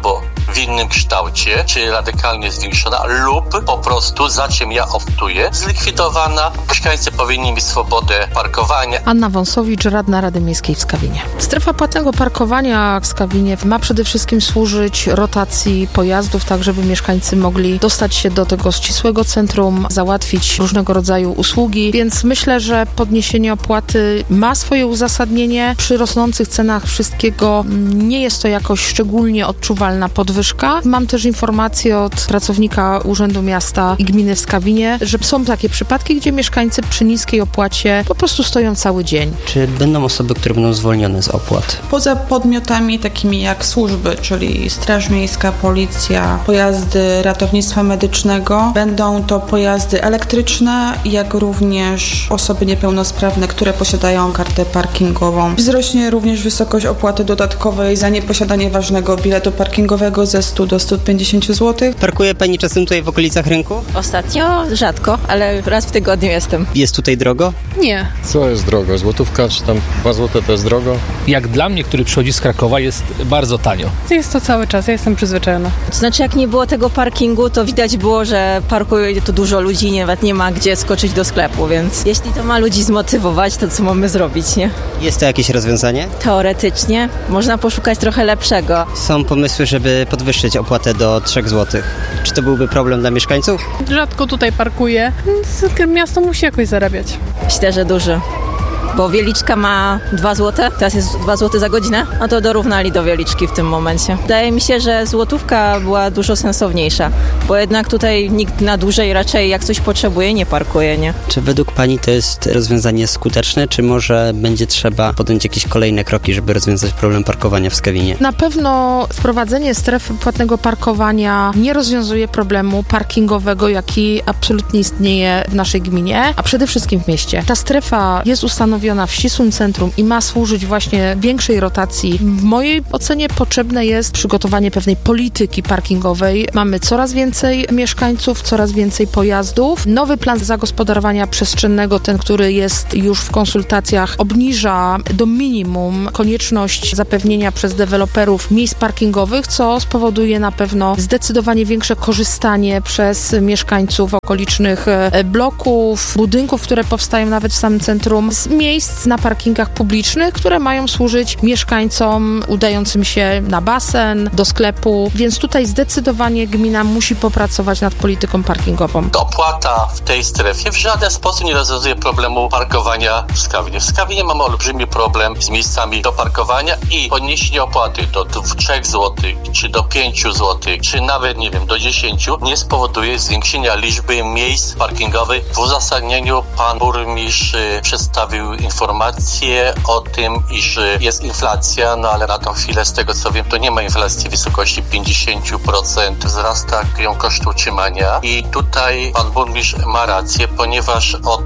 w innym kształcie, czy radykalnie zwiększona, lub po prostu, za czym ja optuję, zlikwidowana. Mieszkańcy powinni mieć swobodę parkowania. Anna Wąsowicz, radna Rady Miejskiej w Skawinie. Strefa płatnego parkowania w Skawinie ma przede wszystkim służyć rotacji pojazdów, tak żeby mieszkańcy mogli dostać się do tego ścisłego centrum, załatwić różnego rodzaju usługi, więc myślę, że podniesienie opłaty ma swoje uzasadnienie. Przy rosnących cenach wszystkiego nie jest to jakoś szczególnie odczuwalna podwyżka. Mam też informację od pracownika Urzędu Miasta i Gminy w Skawinie, że są takie przypadki, gdzie mieszkańcy przy niskiej opłacie po prostu stoją cały dzień. Czy będą osoby, które będą zwolnione z opłat? Poza podmiotami takimi jak służby, czyli Straż Miejska, Policja, pojazdy ratownictwa medycznego, będą to pojazdy elektryczne, jak również osoby niepełnosprawne, które posiadają kartę parkingową. Wzrośnie również wysokość opłaty dodatkowej za nieposiadanie ważnego biletu parkingowego ze stu do stu pięćdziesięciu złotych. Parkuje pani czasem tutaj w okolicach rynku? Ostatnio rzadko, ale raz w tygodniu jestem. Jest tutaj drogo? Nie. Co jest drogo? Złotówka czy tam dwa złote to jest drogo? Jak dla mnie, który przychodzi z Krakowa, jest bardzo tanio. Jest to cały czas, ja jestem przyzwyczajona. To znaczy, jak nie było tego parkingu, to widać było, że parkuje tu dużo ludzi, nawet nie ma gdzie skoczyć do sklepu, więc jeśli to ma ludzi zmotywować, to co mamy zrobić, nie? Jest to jakieś rozwiązanie? Teoretycznie. Można poszukać trochę lepszego. Są pomysły, żeby podwyższyć opłatę do trzech złotych. Czy to byłby problem dla mieszkańców? Rzadko tutaj parkuję. Miasto musi jakoś zarabiać. Myślę, że dużo. Bo Wieliczka ma dwa złote, teraz jest dwa złote za godzinę, no to dorównali do Wieliczki w tym momencie. Wydaje mi się, że złotówka była dużo sensowniejsza, bo jednak tutaj nikt na dłużej raczej jak coś potrzebuje, nie parkuje, nie? Czy według pani to jest rozwiązanie skuteczne, czy może będzie trzeba podjąć jakieś kolejne kroki, żeby rozwiązać problem parkowania w Skawinie? Na pewno wprowadzenie strefy płatnego parkowania nie rozwiązuje problemu parkingowego, jaki absolutnie istnieje w naszej gminie, a przede wszystkim w mieście. Ta strefa jest ustanowiona w ścisłym centrum i ma służyć właśnie większej rotacji. W mojej ocenie potrzebne jest przygotowanie pewnej polityki parkingowej. Mamy coraz więcej mieszkańców, coraz więcej pojazdów. Nowy plan zagospodarowania przestrzennego, ten, który jest już w konsultacjach, obniża do minimum konieczność zapewnienia przez deweloperów miejsc parkingowych, co spowoduje na pewno zdecydowanie większe korzystanie przez mieszkańców okolicznych bloków, budynków, które powstają nawet w samym centrum, z miejsc na parkingach publicznych, które mają służyć mieszkańcom udającym się na basen, do sklepu, więc tutaj zdecydowanie gmina musi popracować nad polityką parkingową. Opłata w tej strefie w żaden sposób nie rozwiązuje problemu parkowania w Skawinie. W Skawinie mamy olbrzymi problem z miejscami do parkowania i podniesienie opłaty do trzech złotych, czy do pięciu złotych, czy nawet, nie wiem, do dziesięciu nie spowoduje zwiększenia liczby miejsc parkingowych. W uzasadnieniu pan burmistrz przedstawił informacje o tym, iż jest inflacja, no ale na tą chwilę, z tego co wiem, to nie ma inflacji w wysokości pięćdziesiąt procent. Wzrasta ją koszt utrzymania i tutaj pan burmistrz ma rację, ponieważ od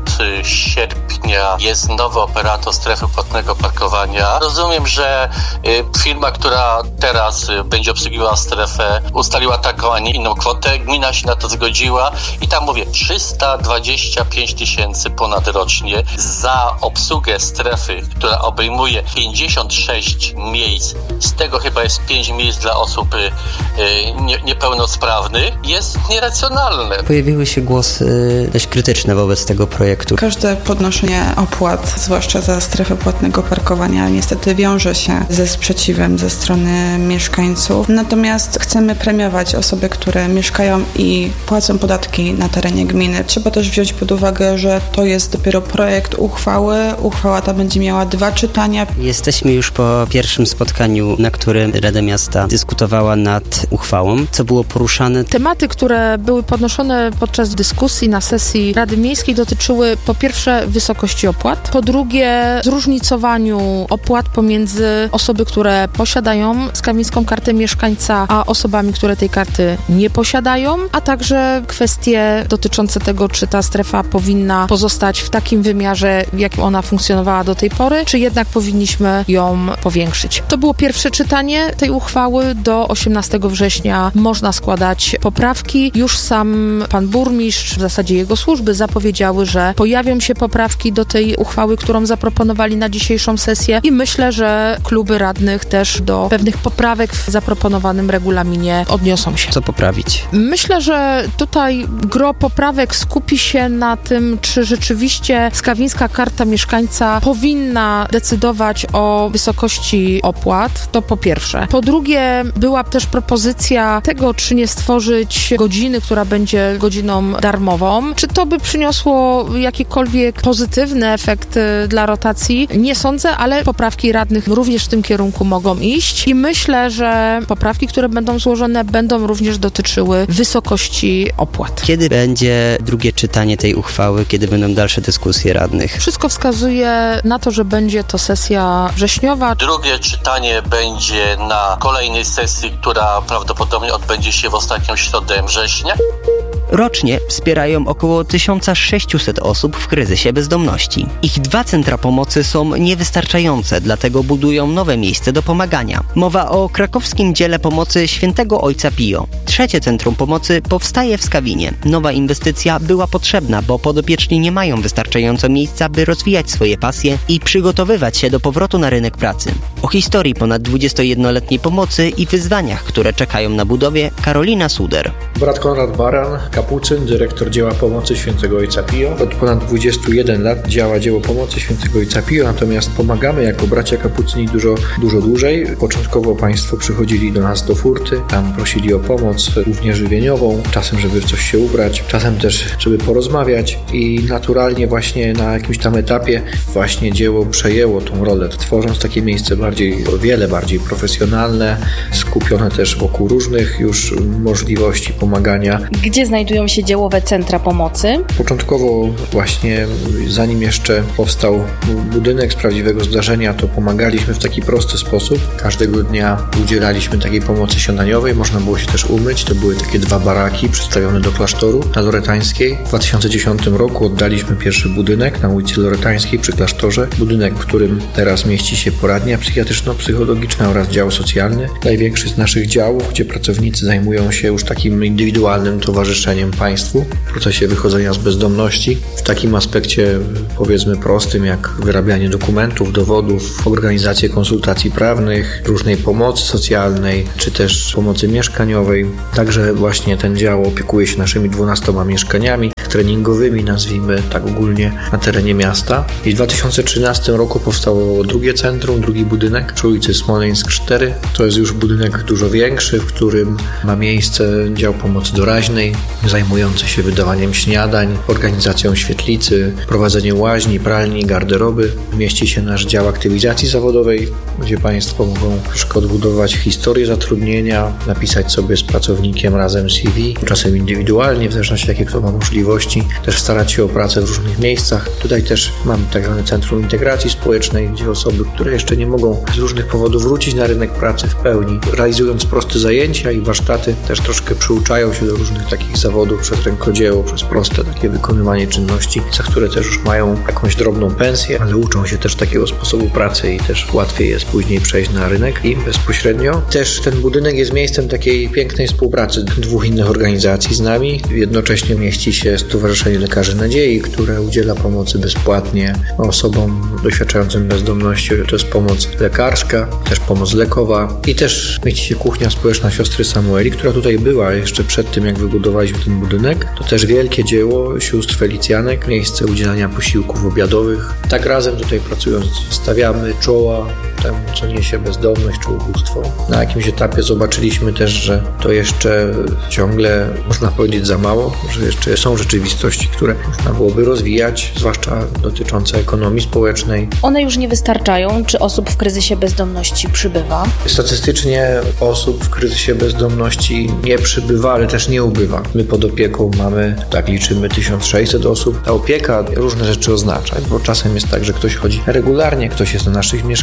sierpnia jest nowy operator strefy płatnego parkowania. Rozumiem, że firma, która teraz będzie obsługiwała strefę, ustaliła taką, a nie inną kwotę. Gmina się na to zgodziła i tam mówię, trzysta dwadzieścia pięć tysięcy ponad rocznie za obsługę strefy, która obejmuje pięćdziesiąt sześć miejsc, z tego chyba jest pięć miejsc dla osób y, nie, niepełnosprawnych, jest nieracjonalne. Pojawiły się głosy dość krytyczne wobec tego projektu. Każde podnoszenie opłat, zwłaszcza za strefę płatnego parkowania, niestety wiąże się ze sprzeciwem ze strony mieszkańców. Natomiast chcemy premiować osoby, które mieszkają i płacą podatki na terenie gminy. Trzeba też wziąć pod uwagę, że to jest dopiero projekt uchwały. Uchwała ta będzie miała dwa czytania. Jesteśmy już po pierwszym spotkaniu, na którym Rada Miasta dyskutowała nad uchwałą. Co było poruszane? Tematy, które były podnoszone podczas dyskusji na sesji Rady Miejskiej, dotyczyły po pierwsze wysokości opłat, po drugie zróżnicowaniu opłat pomiędzy osoby, które posiadają skawińską kartę mieszkańca, a osobami, które tej karty nie posiadają, a także kwestie dotyczące tego, czy ta strefa powinna pozostać w takim wymiarze, w jakim ona funkcjonowała do tej pory, czy jednak powinniśmy ją powiększyć. To było pierwsze czytanie tej uchwały. Do osiemnastego września można składać poprawki. Już sam pan burmistrz, w zasadzie jego służby, zapowiedziały, że pojawią się poprawki do tej uchwały, którą zaproponowali na dzisiejszą sesję i myślę, że kluby radnych też do pewnych poprawek w zaproponowanym regulaminie odniosą się. Co poprawić? Myślę, że tutaj gro poprawek skupi się na tym, czy rzeczywiście Skawińska Karta Mieszkańca powinna decydować o wysokości opłat, to po pierwsze. Po drugie, była też propozycja tego, czy nie stworzyć godziny, która będzie godziną darmową. Czy to by przyniosło jakikolwiek pozytywny efekt dla rotacji? Nie sądzę, ale poprawki radnych również w tym kierunku mogą iść i myślę, że poprawki, które będą złożone, będą również dotyczyły wysokości opłat. Kiedy będzie drugie czytanie tej uchwały? Kiedy będą dalsze dyskusje radnych? Wszystko wskazuje na to, że będzie to sesja wrześniowa. Drugie czytanie będzie na kolejnej sesji, która prawdopodobnie odbędzie się w ostatnią środę września. Rocznie wspierają około tysiąc sześćset osób w kryzysie bezdomności. Ich dwa centra pomocy są niewystarczające, dlatego budują nowe miejsce do pomagania. Mowa o krakowskim dziele pomocy Świętego Ojca Pio. Trzecie centrum pomocy powstaje w Skawinie. Nowa inwestycja była potrzebna, bo podopieczni nie mają wystarczająco miejsca, by rozwijać swoje pasje i przygotowywać się do powrotu na rynek pracy. O historii ponad dwudziestojednoletniej pomocy i wyzwaniach, które czekają na budowie, Karolina Suder. Brat Konrad Baran, kapucyn, dyrektor dzieła pomocy Świętego Ojca Pio. Od ponad dwudziestu jeden lat działa dzieło pomocy Świętego Ojca Pio, natomiast pomagamy jako bracia kapucyni dużo, dużo dłużej. Początkowo państwo przychodzili do nas do furty, tam prosili o pomoc, głównie żywieniową, czasem żeby w coś się ubrać, czasem też żeby porozmawiać i naturalnie właśnie na jakimś tam etapie właśnie dzieło przejęło tą rolę, tworząc takie miejsce bardziej, o wiele bardziej profesjonalne, skupione też wokół różnych już możliwości pomagania. Gdzie znajdują się dziełowe centra pomocy? Początkowo właśnie zanim jeszcze powstał budynek z prawdziwego zdarzenia, to pomagaliśmy w taki prosty sposób. Każdego dnia udzielaliśmy takiej pomocy śniadaniowej, można było się też umyć. To były takie dwa baraki przystawione do klasztoru na Loretańskiej. W dwa tysiące dziesiątym roku oddaliśmy pierwszy budynek na ulicy Loretańskiej przy klasztorze. Budynek, w którym teraz mieści się poradnia psychiatryczno-psychologiczna oraz dział socjalny. Największy z naszych działów, gdzie pracownicy zajmują się już takim indywidualnym towarzyszeniem państwu w procesie wychodzenia z bezdomności. W takim aspekcie powiedzmy prostym, jak wyrabianie dokumentów, dowodów, organizację konsultacji prawnych, różnej pomocy socjalnej, czy też pomocy mieszkaniowej. Także właśnie ten dział opiekuje się naszymi dwunastoma mieszkaniami treningowymi, nazwijmy tak ogólnie, na terenie miasta. I w dwa tysiące trzynastym roku powstało drugie centrum, drugi budynek przy ulicy Smoleńsk cztery. To jest już budynek dużo większy, w którym ma miejsce dział pomocy doraźnej, zajmujący się wydawaniem śniadań, organizacją świetlicy, prowadzeniem łaźni, pralni, garderoby. Mieści się nasz dział aktywizacji zawodowej, gdzie państwo mogą troszkę odbudować historię zatrudnienia, napisać sobie z pracownikiem razem C V, czasem indywidualnie, w zależności jakie kto ma możliwości, też starać się o pracę w różnych miejscach. Tutaj też mamy tak zwane Centrum Integracji Społecznej, gdzie osoby, które jeszcze nie mogą z różnych powodów wrócić na rynek pracy w pełni, realizując proste zajęcia i warsztaty, też troszkę przyuczają się do różnych takich zawodów przez rękodzieło, przez proste takie wykonywanie czynności, za które też już mają jakąś drobną pensję, ale uczą się też takiego sposobu pracy i też łatwiej jest później przejść na rynek i bezpośrednio. Też ten budynek jest miejscem takiej pięknej współpracy dwóch innych organizacji z nami. Jednocześnie mieści się Stowarzyszenie Lekarzy Nadziei, które udziela pomocy bezpłatnie osobom doświadczającym bezdomności. To jest pomoc lekarska, też pomoc lekowa i też mieści się kuchnia społeczna Siostry Samueli, która tutaj była jeszcze przed tym, jak wybudowaliśmy ten budynek. To też wielkie dzieło sióstr Felicjanek, miejsce udzielania posiłków obiadowych. Tak razem tutaj pracując stawiamy czoła temu, co niesie bezdomność czy ubóstwo. Na jakimś etapie zobaczyliśmy też, że to jeszcze ciągle, można powiedzieć, za mało, że jeszcze są rzeczywistości, które można byłoby rozwijać, zwłaszcza dotyczące ekonomii społecznej. One już nie wystarczają. Czy osób w kryzysie bezdomności przybywa? Statystycznie osób w kryzysie bezdomności nie przybywa, ale też nie ubywa. My pod opieką mamy, tak liczymy, tysiąc sześćset osób. Ta opieka różne rzeczy oznacza, bo czasem jest tak, że ktoś chodzi regularnie, ktoś jest na naszych mieszkaniach, a czasem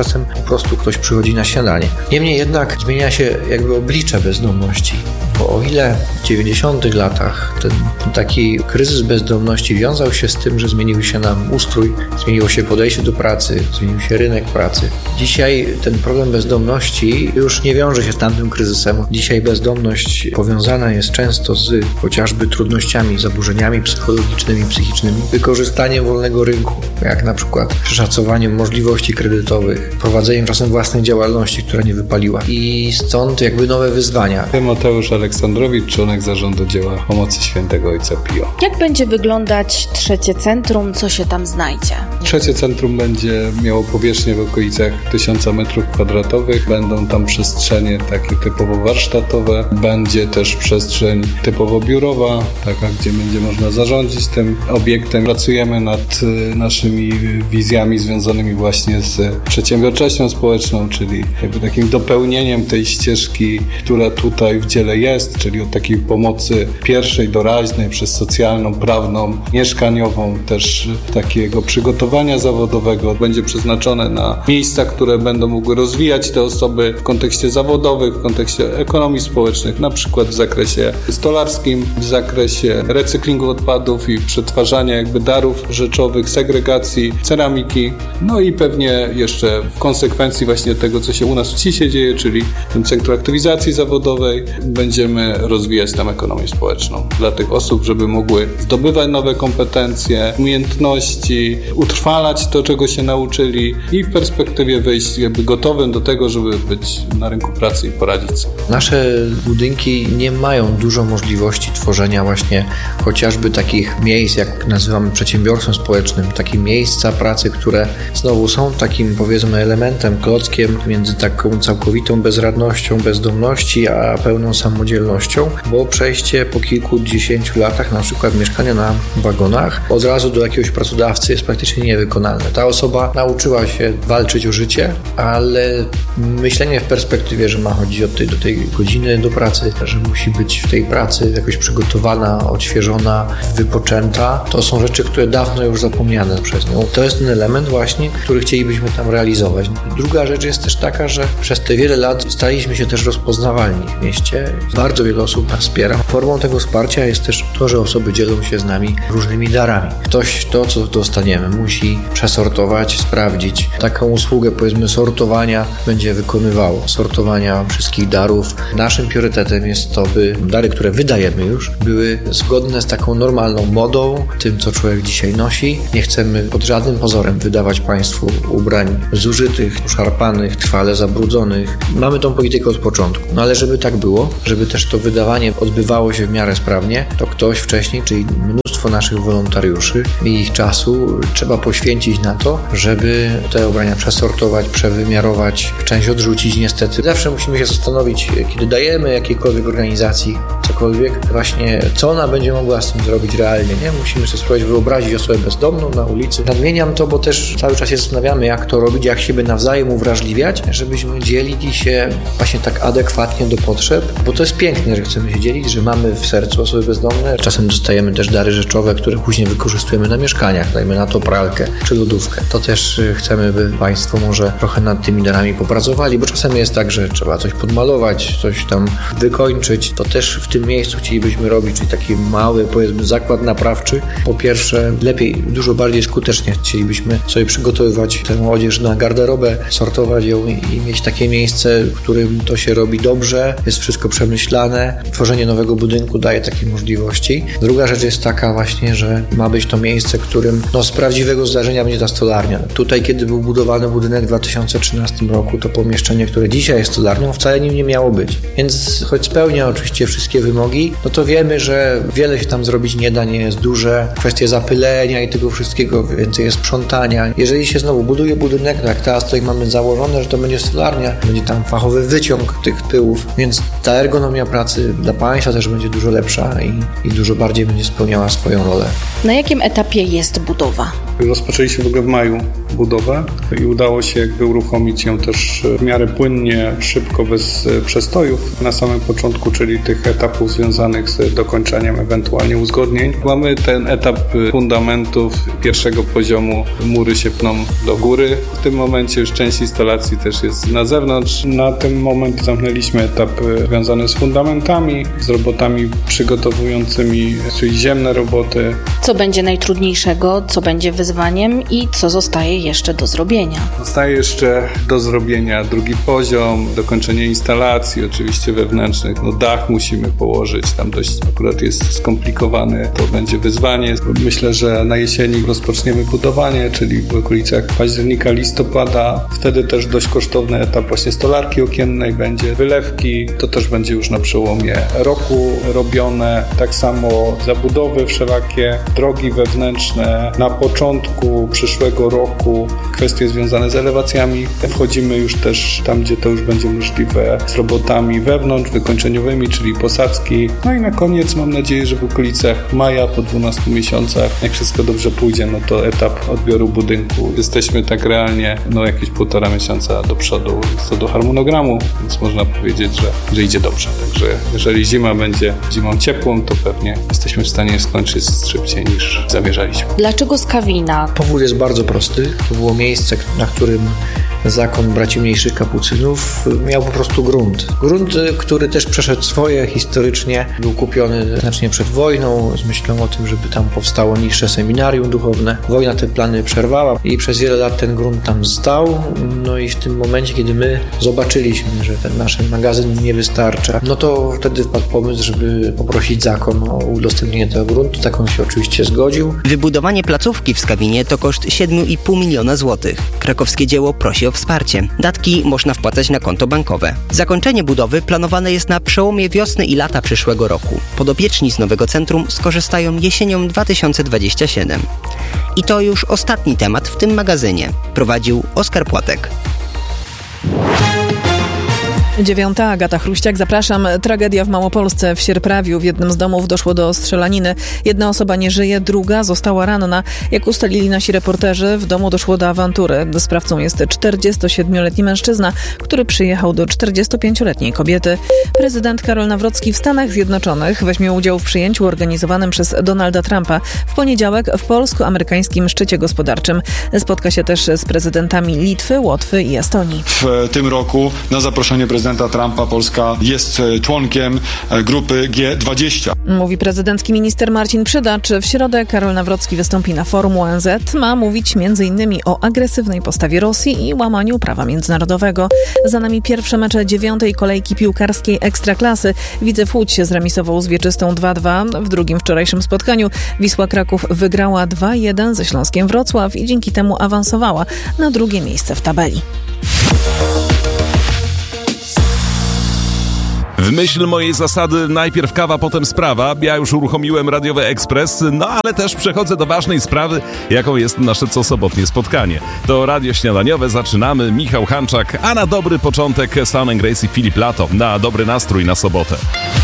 czasem po prostu ktoś przychodzi na śniadanie. Niemniej jednak zmienia się jakby oblicze bezdomności. Bo o ile w dziewięćdziesiątych latach ten, ten taki kryzys bezdomności wiązał się z tym, że zmienił się nam ustrój, zmieniło się podejście do pracy, zmienił się rynek pracy. Dzisiaj ten problem bezdomności już nie wiąże się z tamtym kryzysem. Dzisiaj bezdomność powiązana jest często z chociażby trudnościami, zaburzeniami psychologicznymi, psychicznymi, wykorzystaniem wolnego rynku, jak na przykład przeszacowaniem możliwości kredytowych, prowadzeniem czasem własnej działalności, która nie wypaliła. I stąd jakby nowe wyzwania. Mateusz Aleksandrowicz, członek zarządu dzieła Pomocy Świętego Ojca Pio. Jak będzie wyglądać trzecie centrum? Co się tam znajdzie? Trzecie centrum będzie miało powierzchnię w okolicach tysiąca metrów kwadratowych. Będą tam przestrzenie takie typowo warsztatowe. Będzie też przestrzeń typowo biurowa, taka, gdzie będzie można zarządzić tym obiektem. Pracujemy nad naszymi wizjami związanymi właśnie z przedsiębiorczością społeczną, czyli jakby takim dopełnieniem tej ścieżki, która tutaj w dziele jest, czyli od takiej pomocy pierwszej, doraźnej, przez socjalną, prawną, mieszkaniową, też takiego przygotowania zawodowego. Będzie przeznaczone na miejsca, które będą mogły rozwijać te osoby w kontekście zawodowym, w kontekście ekonomii społecznych, na przykład w zakresie stolarskim, w zakresie recyklingu odpadów i przetwarzania jakby darów rzeczowych, segregacji, ceramiki, no i pewnie jeszcze w konsekwencji właśnie tego, co się u nas w C I S-ie dzieje, czyli w tym Centrum Aktywizacji Zawodowej, będziemy rozwijać tam ekonomię społeczną dla tych osób, żeby mogły zdobywać nowe kompetencje, umiejętności, utrwalać to, czego się nauczyli i w perspektywie wyjść jakby gotowym do tego, żeby być na rynku pracy i poradzić sobie. Nasze budynki nie mają dużo możliwości tworzenia właśnie chociażby takich miejsc, jak nazywamy przedsiębiorstwem społecznym, takie miejsca pracy, które znowu są takim, powiedzmy, elementem, klockiem między taką całkowitą bezradnością, bezdomności, a pełną samodzielnością, bo przejście po kilkudziesięciu latach, na przykład mieszkania na wagonach, od razu do jakiegoś pracodawcy jest praktycznie niewykonalne. Ta osoba nauczyła się walczyć o życie, ale myślenie w perspektywie, że ma chodzić od tej do tej godziny do pracy, że musi być w tej pracy jakoś przygotowana, odświeżona, wypoczęta, to są rzeczy, które dawno już zapomniane przez nią. To jest ten element właśnie, który chcielibyśmy tam realizować. Druga rzecz jest też taka, że przez te wiele lat staliśmy się też rozpoznawalni w mieście. Bardzo wiele osób nas wspiera. Formą tego wsparcia jest też to, że osoby dzielą się z nami różnymi darami. Ktoś to, co dostaniemy, musi przesortować, sprawdzić. Taką usługę, powiedzmy, sortowania będzie wykonywało. Sortowania wszystkich darów. Naszym priorytetem jest to, by dary, które wydajemy już, były zgodne z taką normalną modą, tym, co człowiek dzisiaj nosi. Nie chcemy pod żadnym pozorem wydawać Państwu ubrań zużytych, szarpanych, trwale zabrudzonych. Mamy tą politykę od początku. No ale żeby tak było, żeby też to wydawanie odbywało się w miarę sprawnie, to ktoś wcześniej, czyli mnóstwo naszych wolontariuszy i ich czasu trzeba poświęcić na to, żeby te ubrania przesortować, przewymiarować, część odrzucić niestety. Zawsze musimy się zastanowić, kiedy dajemy jakiejkolwiek organizacji cokolwiek, właśnie co ona będzie mogła z tym zrobić realnie, nie? Musimy sobie spróbować wyobrazić osobę bezdomną na ulicy. Nadmieniam to, bo też cały czas się zastanawiamy, jak to robić, jak siebie nawzajem uwrażliwiać, żebyśmy dzielili się właśnie tak adekwatnie do potrzeb, bo to jest piękne, że chcemy się dzielić, że mamy w sercu osoby bezdomne. Czasem dostajemy też dary rzeczowe, które później wykorzystujemy na mieszkaniach, dajmy na to pralkę czy lodówkę. To też chcemy, by Państwo może trochę nad tymi darami popracowali, bo czasem jest tak, że trzeba coś podmalować, coś tam wykończyć. To też w tym miejscu chcielibyśmy robić, czyli taki mały, powiedzmy, zakład naprawczy. Po pierwsze, lepiej, dużo bardziej skutecznie chcielibyśmy sobie przygotowywać tę odzież na garderobę, sortować ją i mieć takie miejsce, w którym to się robi dobrze, jest wszystko przemyślane. Tworzenie nowego budynku daje takie możliwości. Druga rzecz jest taka właśnie, że ma być to miejsce, w którym no, z prawdziwego zdarzenia będzie ta stolarnia. Tutaj, kiedy był budowany budynek w dwa tysiące trzynastym roku, to pomieszczenie, które dzisiaj jest stolarnią, wcale nim nie miało być. Więc choć spełnia oczywiście wszystkie wymogi, no to wiemy, że wiele się tam zrobić nie da, nie jest duże. Kwestie zapylenia i tego wszystkiego, więcej jest sprzątania. Jeżeli się znowu buduje budynek, no jak teraz tutaj mamy założone, że to będzie stolarnia, będzie tam fachowy wyciąg tych pyłów, więc ta ergonomia pracy dla Państwa też będzie dużo lepsza i, i dużo bardziej będzie spełniała swoją rolę. Na jakim etapie jest budowa? Rozpoczęliśmy w ogóle w maju budowę i udało się jakby uruchomić ją też w miarę płynnie, szybko, bez przestojów na samym początku, czyli tych etap etapów związanych z dokończeniem ewentualnie uzgodnień. Mamy ten etap fundamentów pierwszego poziomu, mury się pną do góry. W tym momencie już część instalacji też jest na zewnątrz. Na ten moment zamknęliśmy etap związany z fundamentami, z robotami przygotowującymi, czyli ziemne roboty. Co będzie najtrudniejszego, co będzie wyzwaniem i co zostaje jeszcze do zrobienia? Zostaje jeszcze do zrobienia drugi poziom, dokończenie instalacji, oczywiście wewnętrznych. No dach musimy położyć, tam dość akurat jest skomplikowany, to będzie wyzwanie. Myślę, że na jesieni rozpoczniemy budowanie, czyli w okolicach października, listopada. Wtedy też dość kosztowny etap właśnie stolarki okiennej będzie, wylewki, to też będzie już na przełomie roku robione. Tak samo zabudowy wszelakie, drogi wewnętrzne. Na początku przyszłego roku kwestie związane z elewacjami. Wchodzimy już też tam, gdzie to już będzie możliwe, z robotami wewnątrz, wykończeniowymi, czyli posadzki. No i na koniec mam nadzieję, że w okolicach maja, po dwunastu miesiącach, jak wszystko dobrze pójdzie, no to etap odbioru budynku. Jesteśmy tak realnie no jakieś półtora miesiąca do przodu co do harmonogramu, więc można powiedzieć, że, że idzie dobrze. Także jeżeli zima będzie zimą ciepłą, to pewnie jesteśmy w stanie skończyć szybciej niż zamierzaliśmy. Dlaczego Skawina? Powód jest bardzo prosty. To było miejsce, na którym zakon braci mniejszych kapucynów miał po prostu grunt. Grunt, który też przeszedł swoje historycznie, był kupiony znacznie przed wojną z myślą o tym, żeby tam powstało niższe seminarium duchowne. Wojna te plany przerwała i przez wiele lat ten grunt tam stał. No i w tym momencie, kiedy my zobaczyliśmy, że ten nasz magazyn nie wystarcza, no to wtedy wpadł pomysł, żeby poprosić zakon o udostępnienie tego gruntu. Zakon się oczywiście zgodził. Wybudowanie placówki w Skawinie to koszt siedem i pół miliona złotych. Krakowskie dzieło prosi o wsparcie. Datki można wpłacać na konto bankowe. Zakończenie budowy planowane jest na przełomie wiosny i lata przyszłego roku. Podopieczni z nowego centrum skorzystają jesienią dwa tysiące dwudziestego siódmego. I to już ostatni temat w tym magazynie. Prowadził Oskar Płatek. Dziewiąta, Agata Chruściak, zapraszam. Tragedia w Małopolsce. W Sierprawiu w jednym z domów doszło do strzelaniny. Jedna osoba nie żyje, druga została ranna. Jak ustalili nasi reporterzy, w domu doszło do awantury. Sprawcą jest czterdziestosiedmioletni mężczyzna, który przyjechał do czterdziestopięcioletniej kobiety. Prezydent Karol Nawrocki w Stanach Zjednoczonych weźmie udział w przyjęciu organizowanym przez Donalda Trumpa w poniedziałek w polsko-amerykańskim szczycie gospodarczym. Spotka się też z prezydentami Litwy, Łotwy i Estonii. W tym roku na zaproszenie prezydenta Trumpa Polska jest członkiem grupy G dwadzieścia. Mówi prezydencki minister Marcin Przydacz. W środę Karol Nawrocki wystąpi na forum O N Z. Ma mówić między innymi o agresywnej postawie Rosji i łamaniu prawa międzynarodowego. Za nami pierwsze mecze dziewiątej kolejki piłkarskiej Ekstraklasy. Widzew Łódź się zremisował z Wieczystą dwa dwa. W drugim wczorajszym spotkaniu Wisła Kraków wygrała dwa jeden ze Śląskiem Wrocław i dzięki temu awansowała na drugie miejsce w tabeli. W myśl mojej zasady najpierw kawa, potem sprawa. Ja już uruchomiłem radiowy ekspres, no ale też przechodzę do ważnej sprawy, jaką jest nasze cosobotnie spotkanie. To radio śniadaniowe, zaczynamy. Michał Hanczak, a na dobry początek Sun and Grace i Filip Lato. Na dobry nastrój na sobotę.